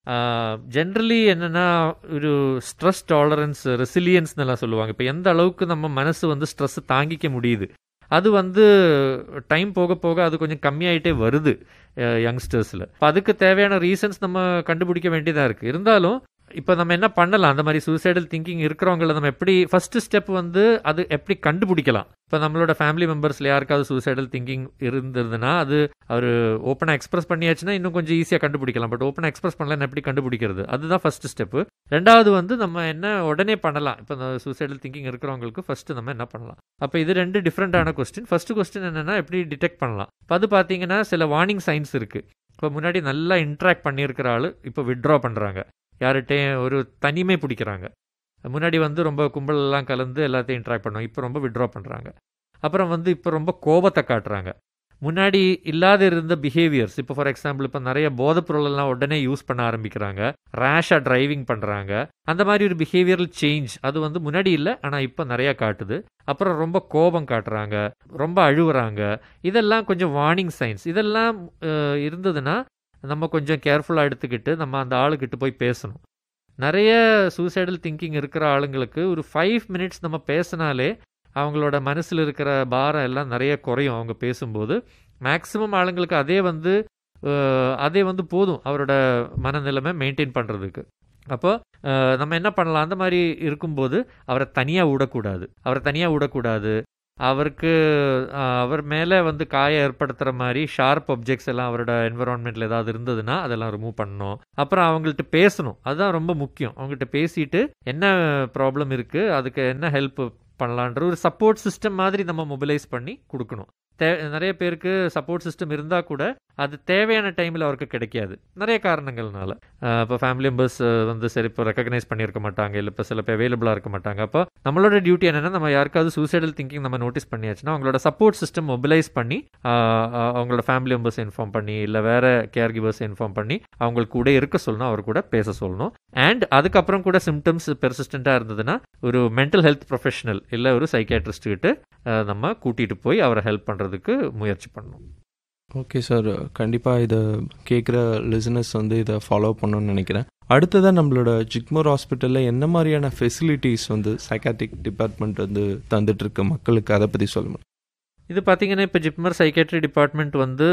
Speaker 4: ஜென்ரலி என்னென்னா ஒரு ஸ்ட்ரெஸ் டாலரன்ஸ், ரெசிலியன்ஸ்னு எல்லாம் சொல்லுவாங்க. இப்போ எந்த அளவுக்கு நம்ம மனசு வந்து ஸ்ட்ரெஸ்ஸை தாங்கிக்க முடியுது, அது வந்து டைம் போக போக அது கொஞ்சம் கம்மியாயிட்டே வருது யங்ஸ்டர்ஸில். இப்போ அதுக்கு தேவையான ரீசன்ஸ் நம்ம கண்டுபிடிக்க வேண்டியதாக இருக்குது. இருந்தாலும் இப்போ நம்ம என்ன பண்ணலாம், அந்த மாதிரி சூசைடல் திங்கிங் இருக்கிறவங்கள நம்ம எப்படி ஃபர்ஸ்ட் ஸ்டெப் வந்து அது எப்படி கண்டுபிடிக்கலாம். இப்போ நம்மளோட ஃபேமிலி மெம்பர்ஸில் யாருக்காவது சூசைடல் திங்கிங் இருந்ததுன்னா அது அவர் ஓப்பனாக எக்ஸ்பிரஸ் பண்ணியாச்சுன்னா இன்னும் கொஞ்சம் ஈஸியாக கண்டுபிடிக்கலாம். பட் ஓப்பனாக எக்ஸ்பிரஸ் பண்ணலாம் எப்படி கண்டுபிடிக்கிறது, அதுதான் ஃபர்ஸ்ட் ஸ்டெப்பு. ரெண்டாவது வந்து நம்ம என்ன உடனே பண்ணலாம். இப்போ இந்த சூசைடல் திங்கிங் இருக்கிறவங்களுக்கு ஃபர்ஸ்ட் நம்ம என்ன பண்ணலாம். அப்போ இது 2 டிஃப்ரெண்டான கொஸ்டின். ஃபர்ஸ்ட் கொஸ்டின் என்னென்னா எப்படி டிடெக்ட் பண்ணலாம். இப்போ அது பார்த்தீங்கன்னா சில வார்னிங் சைன்ஸ் இருக்குது. இப்போ முன்னாடி நல்லா இன்ட்ராக்ட் பண்ணியிருக்கிற ஆள் இப்போ வித்ட்ரா பண்ணுறாங்க, யார்கிட்டையும் ஒரு தனிமை பிடிக்கிறாங்க. முன்னாடி வந்து ரொம்ப கும்பலெல்லாம் கலந்து எல்லாத்தையும் இன்ட்ராக்ட் பண்ணுவாங்க, இப்போ ரொம்ப வித்ட்ரா பண்ணுறாங்க. அப்புறம் வந்து இப்போ ரொம்ப கோபத்தை காட்டுறாங்க. முன்னாடி இல்லாத இருந்த பிஹேவியர்ஸ், இப்போ ஃபார் எக்ஸாம்பிள் இப்போ நிறைய போதைப் பொருளெல்லாம் உடனே யூஸ் பண்ண ஆரம்பிக்கிறாங்க, ரேஷாக டிரைவிங் பண்ணுறாங்க. அந்த மாதிரி ஒரு பிஹேவியரல் சேஞ்ச் அது வந்து முன்னாடி இல்லை, ஆனால் இப்போ நிறையா காட்டுது. அப்புறம் ரொம்ப கோபம் காட்டுறாங்க, ரொம்ப அழுவுறாங்க. இதெல்லாம் கொஞ்சம் வார்னிங் சைன்ஸ். இதெல்லாம் இருந்ததுன்னா நம்ம கொஞ்சம் கேர்ஃபுல்லாக எடுத்துக்கிட்டு நம்ம அந்த ஆளுக்கிட்ட போய் பேசணும். நிறைய சூசைடல் திங்கிங் இருக்கிற ஆளுங்களுக்கு ஒரு 5 minutes நம்ம பேசினாலே அவங்களோட மனசில் இருக்கிற பாரம் எல்லாம் நிறைய குறையும். அவங்க பேசும்போது மேக்ஸிமம் ஆளுங்களுக்கு அதே வந்து போதும் அவரோட மனநிலைமை மெயின்டைன் பண்ணுறதுக்கு. அப்போ நம்ம என்ன பண்ணலாம், அந்த மாதிரி இருக்கும்போது அவரை தனியாக விடக்கூடாது. அவருக்கு அவர் மேலே வந்து காயம் ஏற்படுத்துகிற மாதிரி ஷார்ப் ஆப்ஜெக்ட்ஸ் எல்லாம் அவரோட என்விரான்மெண்ட்டில் ஏதாவது இருந்ததுன்னா அதெல்லாம் ரிமூவ் பண்ணணும். அப்புறம் அவங்கள்ட்ட பேசணும், அதுதான் ரொம்ப முக்கியம். அவங்கள்ட்ட பேசிட்டு என்ன ப்ராப்ளம் இருக்குது, அதுக்கு என்ன ஹெல்ப் பண்ணலான்ற ஒரு சப்போர்ட் சிஸ்டம் மாதிரி நம்ம மொபிலைஸ் பண்ணி கொடுக்கணும். நிறைய பேருக்கு சப்போர்ட் சிஸ்டம் இருந்தால் கூட அது தேவையான டைமில் அவருக்கு கிடைக்காது, நிறைய காரணங்கள்னால. இப்போ ஃபேமிலி மெம்பர்ஸ் வந்து சரி இப்போ ரெக்கக்னைஸ் பண்ணியிருக்க மாட்டாங்க, இல்லை இப்போ சில பேர் அவைலபிளாக இருக்க மாட்டாங்க. அப்போ நம்மளோட டியூட்டி என்னென்னா, நம்ம யாருக்காவது சூசைடல் திங்கிங் நம்ம நோட்டீஸ் பண்ணியாச்சுன்னா அவங்களோட சப்போர்ட் சிஸ்டம் மொபிலைஸ் பண்ணி அவங்களோட ஃபேமிலி மெம்பர்ஸ் இன்ஃபார்ம் பண்ணி, இல்லை வேறு கேர் கிவர்ஸ் இன்ஃபார்ம் பண்ணி அவங்களுக்கு கூட இருக்க சொல்லணும், அவர் கூட பேச சொல்லணும். அண்ட் அதுக்கப்புறம் கூட சிம்டம்ஸ் பெர்சிஸ்டண்ட்டாக இருந்ததுன்னா ஒரு மென்டல் ஹெல்த் ப்ரொஃபஷனல் இல்லை ஒரு சைக்கியாட்ரிஸ்ட் கிட்ட நம்ம கூட்டிகிட்டு போய் அவரை ஹெல்ப் பண்ணுறதுக்கு முயற்சி பண்ணணும்.
Speaker 2: ஓகே சார், கண்டிப்பாக இதை கேட்குற லிசனர்ஸ் வந்து இதை ஃபாலோ பண்ணணும்னு நினைக்கிறேன். அடுத்ததாக நம்மளோட ஜிப்மர் ஹாஸ்பிட்டலில் என்ன மாதிரியான ஃபெசிலிட்டிஸ் வந்து சைக்காட்ரிக் டிபார்ட்மெண்ட் வந்து தந்துட்டுருக்கு மக்களுக்கு, அதை பற்றி சொல்லுங்கள்.
Speaker 4: இது பார்த்தீங்கன்னா இப்போ ஜிப்மர் சைக்காட்ரி டிபார்ட்மெண்ட் வந்து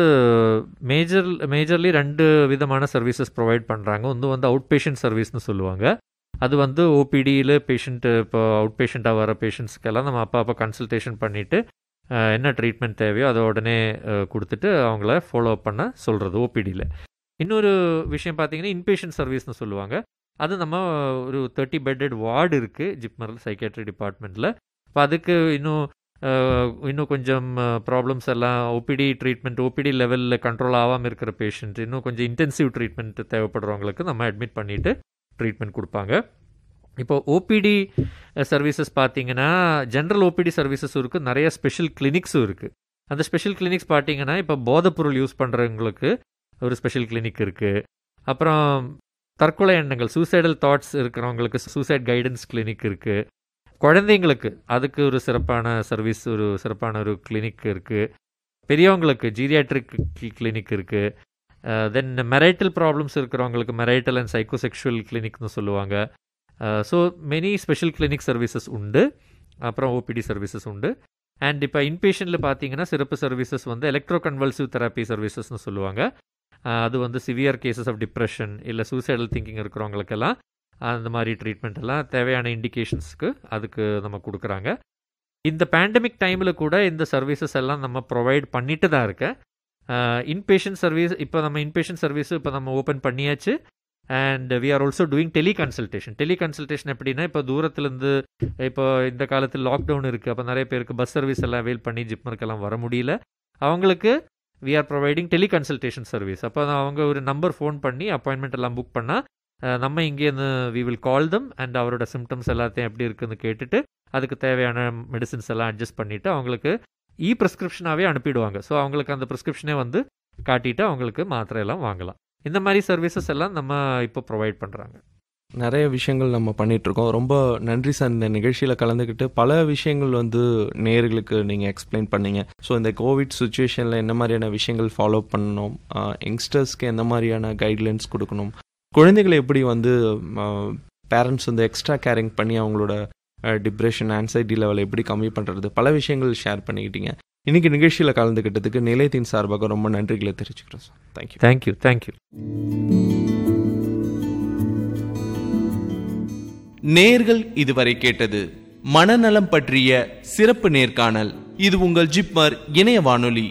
Speaker 4: மேஜர்லி 2 விதமான சர்வீசஸ் ப்ரொவைட் பண்ணுறாங்க. ஒன்று வந்து அவுட் பேஷண்ட் சர்வீஸ்னு சொல்லுவாங்க. அது வந்து ஓபிடியில் பேஷண்ட்டு இப்போ அவுட் பேஷண்ட்டாக வர பேஷண்ட்ஸ்க்கெல்லாம் நம்ம அப்போ கன்சல்டேஷன் பண்ணிவிட்டு என்ன ட்ரீட்மெண்ட் தேவையோ அதை உடனே கொடுத்துட்டு அவங்கள ஃபாலோ அப் பண்ண சொல்கிறது ஓபிடியில். இன்னொரு விஷயம் பார்த்தீங்கன்னா இன்பேஷண்ட் சர்வீஸ்னு சொல்லுவாங்க. அது நம்ம ஒரு 30 bedded வார்டு இருக்குது ஜிப்மர் சைக்காட்ரி டிபார்ட்மெண்ட்டில். இப்போ அதுக்கு இன்னும் கொஞ்சம் ப்ராப்ளம்ஸ் எல்லாம் ஓபிடி லெவலில் கண்ட்ரோல் ஆகாமல் இருக்கிற பேஷண்ட், இன்னும் கொஞ்சம் இன்டென்சிவ் ட்ரீட்மெண்ட் தேவைப்படுறவங்களுக்கு நம்ம அட்மிட் பண்ணிவிட்டு ட்ரீட்மெண்ட் கொடுப்பாங்க. இப்போ ஓபிடி சர்வீசஸ் பார்த்தீங்கன்னா ஜென்ரல் ஓபிடி சர்வீசஸ் இருக்குது, நிறைய ஸ்பெஷல் கிளினிக்ஸும் இருக்குது. அந்த ஸ்பெஷல் கிளினிக்ஸ் பார்த்தீங்கன்னா இப்போ போதைப்பொருள் யூஸ் பண்ணுறவங்களுக்கு ஒரு ஸ்பெஷல் கிளினிக் இருக்குது. அப்புறம் தற்கொலை எண்ணங்கள் சூசைடல் தாட்ஸ் இருக்கிறவங்களுக்கு சூசைட் கைடன்ஸ் கிளினிக் இருக்குது. குழந்தைங்களுக்கு அதுக்கு ஒரு சிறப்பான சர்வீஸ், ஒரு சிறப்பான ஒரு கிளினிக் இருக்குது. பெரியவங்களுக்கு ஜீரியாட்ரிக் கிளினிக் இருக்குது. தென் மெரைட்டல் ப்ராப்ளம்ஸ் இருக்கிறவங்களுக்கு மெரைட்டல் அண்ட் சைக்கோசெக்ஷுவல் கிளினிக்னு சொல்லுவாங்க. So many special clinic services உண்டு, அப்புறம் ஓபிடி சர்வீசஸ் உண்டு. அண்ட் இப்போ இன்பேஷனில் பார்த்தீங்கன்னா சிறப்பு சர்வீசஸ் வந்து எலக்ட்ரோ கன்வல்சிவ் தெரப்பி சர்வீசஸ்னு சொல்லுவாங்க. அது வந்து சிவியர் கேசஸ் ஆஃப் டிப்ரெஷன் இல்லை சூசைடல் திங்கிங் இருக்கிறவங்களுக்கெல்லாம் அந்த மாதிரி ட்ரீட்மெண்ட் எல்லாம் தேவையான இண்டிகேஷன்ஸ்க்கு அதுக்கு நம்ம கொடுக்குறாங்க. இந்த பேண்டமிக் டைமில் கூட இந்த சர்வீசஸ் எல்லாம் நம்ம ப்ரொவைட் பண்ணிட்டு தான் இருக்கேன். இன்பேஷண்ட் சர்வீஸ் இப்போ நம்ம ஓப்பன் பண்ணியாச்சு. And we are also doing teleconsultation எப்படின்னா, இப்போ தூரத்துலேருந்து இப்போ இந்த காலத்தில் லாக்டவுன் இருக்குது, அப்போ நிறைய பேருக்கு பஸ் சர்வீஸ் எல்லாம் அவைல் பண்ணி ஜிப்மருக்கெல்லாம் வர முடியல. அவங்களுக்கு we are providing teleconsultation service. அப்போ அவங்க ஒரு நம்பர் ஃபோன் பண்ணி அப்பாயின்மெண்ட் எல்லாம் புக் பண்ணால் நம்ம இங்கேருந்து we will call them and அவரோட சிம்டம்ஸ் எல்லாத்தையும் எப்படி இருக்குதுன்னு கேட்டுட்டு அதுக்கு தேவையான மெடிசின்ஸ் எல்லாம் அட்ஜஸ்ட் பண்ணிவிட்டு அவங்களுக்கு ப்ரிஸ்கிரிப்ஷனாகவே அனுப்பிடுவாங்க. ஸோ அவங்களுக்கு அந்த ப்ரிஸ்கிரிப்ஷனே வந்து காட்டிட்டு அவங்களுக்கு மாத்திரையெல்லாம் வாங்கலாம். இந்த மாதிரி சர்வீசஸ் எல்லாம் நம்ம இப்போ ப்ரொவைட் பண்ணுறாங்க.
Speaker 2: நிறைய விஷயங்கள் நம்ம பண்ணிகிட்ருக்கோம். ரொம்ப நன்றி சார், இந்த நிகழ்ச்சியில் கலந்துக்கிட்டு பல விஷயங்கள் வந்து நேயர்களுக்கு நீங்கள் எக்ஸ்பிளைன் பண்ணீங்க. ஸோ இந்த கோவிட் சுச்சுவேஷனில் என்ன மாதிரியான விஷயங்கள் ஃபாலோ பண்ணணும், யங்ஸ்டர்ஸ்க்கு என்ன மாதிரியான கைட்லைன்ஸ் கொடுக்கணும், குழந்தைகளை எப்படி வந்து பேரண்ட்ஸ் வந்து எக்ஸ்ட்ரா கேரிங் பண்ணி அவங்களோட டிப்ரெஷன் ஆன்சைட்டி லெவலை எப்படி கம்மி பண்ணுறது, பல விஷயங்கள் ஷேர் பண்ணிக்கிட்டீங்க. இன்னைக்கு நிகழ்ச்சியில் கலந்துக்கிட்டதுக்கு நிலையத்தின் சார்பாக ரொம்ப நன்றிகளை தெரிவிச்சுக்கிறோம் சார்.
Speaker 4: தேங்க்யூ.
Speaker 3: நேர்கள் இதுவரை கேட்டது மனநலம் பற்றிய சிறப்பு நேர்காணல். இது உங்கள் ஜிப்மர் இணைய வானொலி.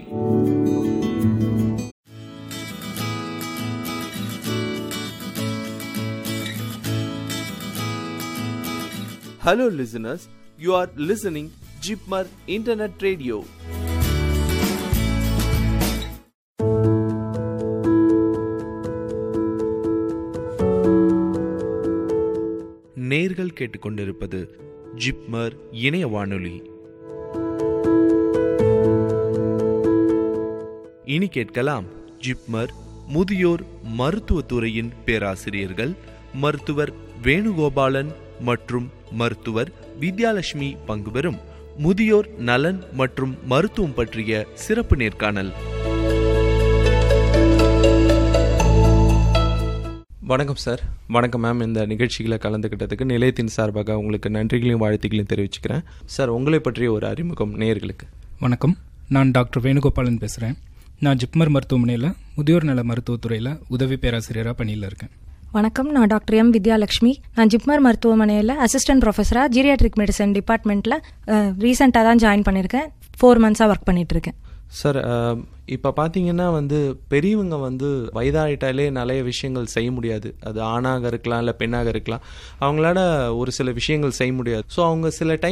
Speaker 3: Hello listeners, you are listening Jipmar Internet Radio. நேர்கள் கேட்டுக்கொண்டிருப்பது ஜிப்மர் இணைய வானொலி. இனி கேட்கலாம் ஜிப்மர் முதியோர் மருத்துவத்துறையின் பேராசிரியர்கள் மருத்துவர் வேணுகோபாலன் மற்றும் மருத்துவர் வித்யாலட்சுமி பங்கு பெறும் முதியோர் நலன் மற்றும் மருத்துவம் பற்றிய சிறப்பு நேர்காணல்.
Speaker 2: வணக்கம் சார். வணக்கம் மேம். இந்த நிகழ்ச்சிகளை கலந்துக்கிட்டதுக்கு நிலையத்தின் சார்பாக உங்களுக்கு நன்றிகளையும் வாழ்த்துக்களையும் தெரிவிச்சுக்கிறேன். சார், உங்களை பற்றிய ஒரு அறிமுகம் நேயர்களுக்கு.
Speaker 5: வணக்கம், நான் டாக்டர் வேணுகோபாலன் பேசுகிறேன். நான் ஜிப்மர் மருத்துவமனையில் முதியோர் நல மருத்துவத்துறையில் உதவி பேராசிரியராக பணியில் இருக்கேன்.
Speaker 6: வணக்கம், நான் டாக்டர் எம் வித்யாலட்சுமி. நான் ஜிப்மர் மருத்துவமனையில் அசிஸ்டன்ட் ப்ரொஃபஸராக ஜீரியாட்ரிக் மெடிசன் டிபார்ட்மெண்ட்டில் ரீசெண்டாக தான் ஜாயின் பண்ணியிருக்கேன். 4 months ஒர்க் பண்ணிகிட்ருக்கேன்.
Speaker 2: சார், இப்போ பார்த்தீங்கன்னா பெரியவங்க வயதாயிட்டாலே நிறைய விஷயங்கள் செய்ய முடியாது. அது ஆணாக இருக்கலாம், இல்லை பெண்ணாக இருக்கலாம். அவங்களால ஒரு சில விஷயங்கள் செய்ய முடியாது. ஸோ அவங்க சில டைம்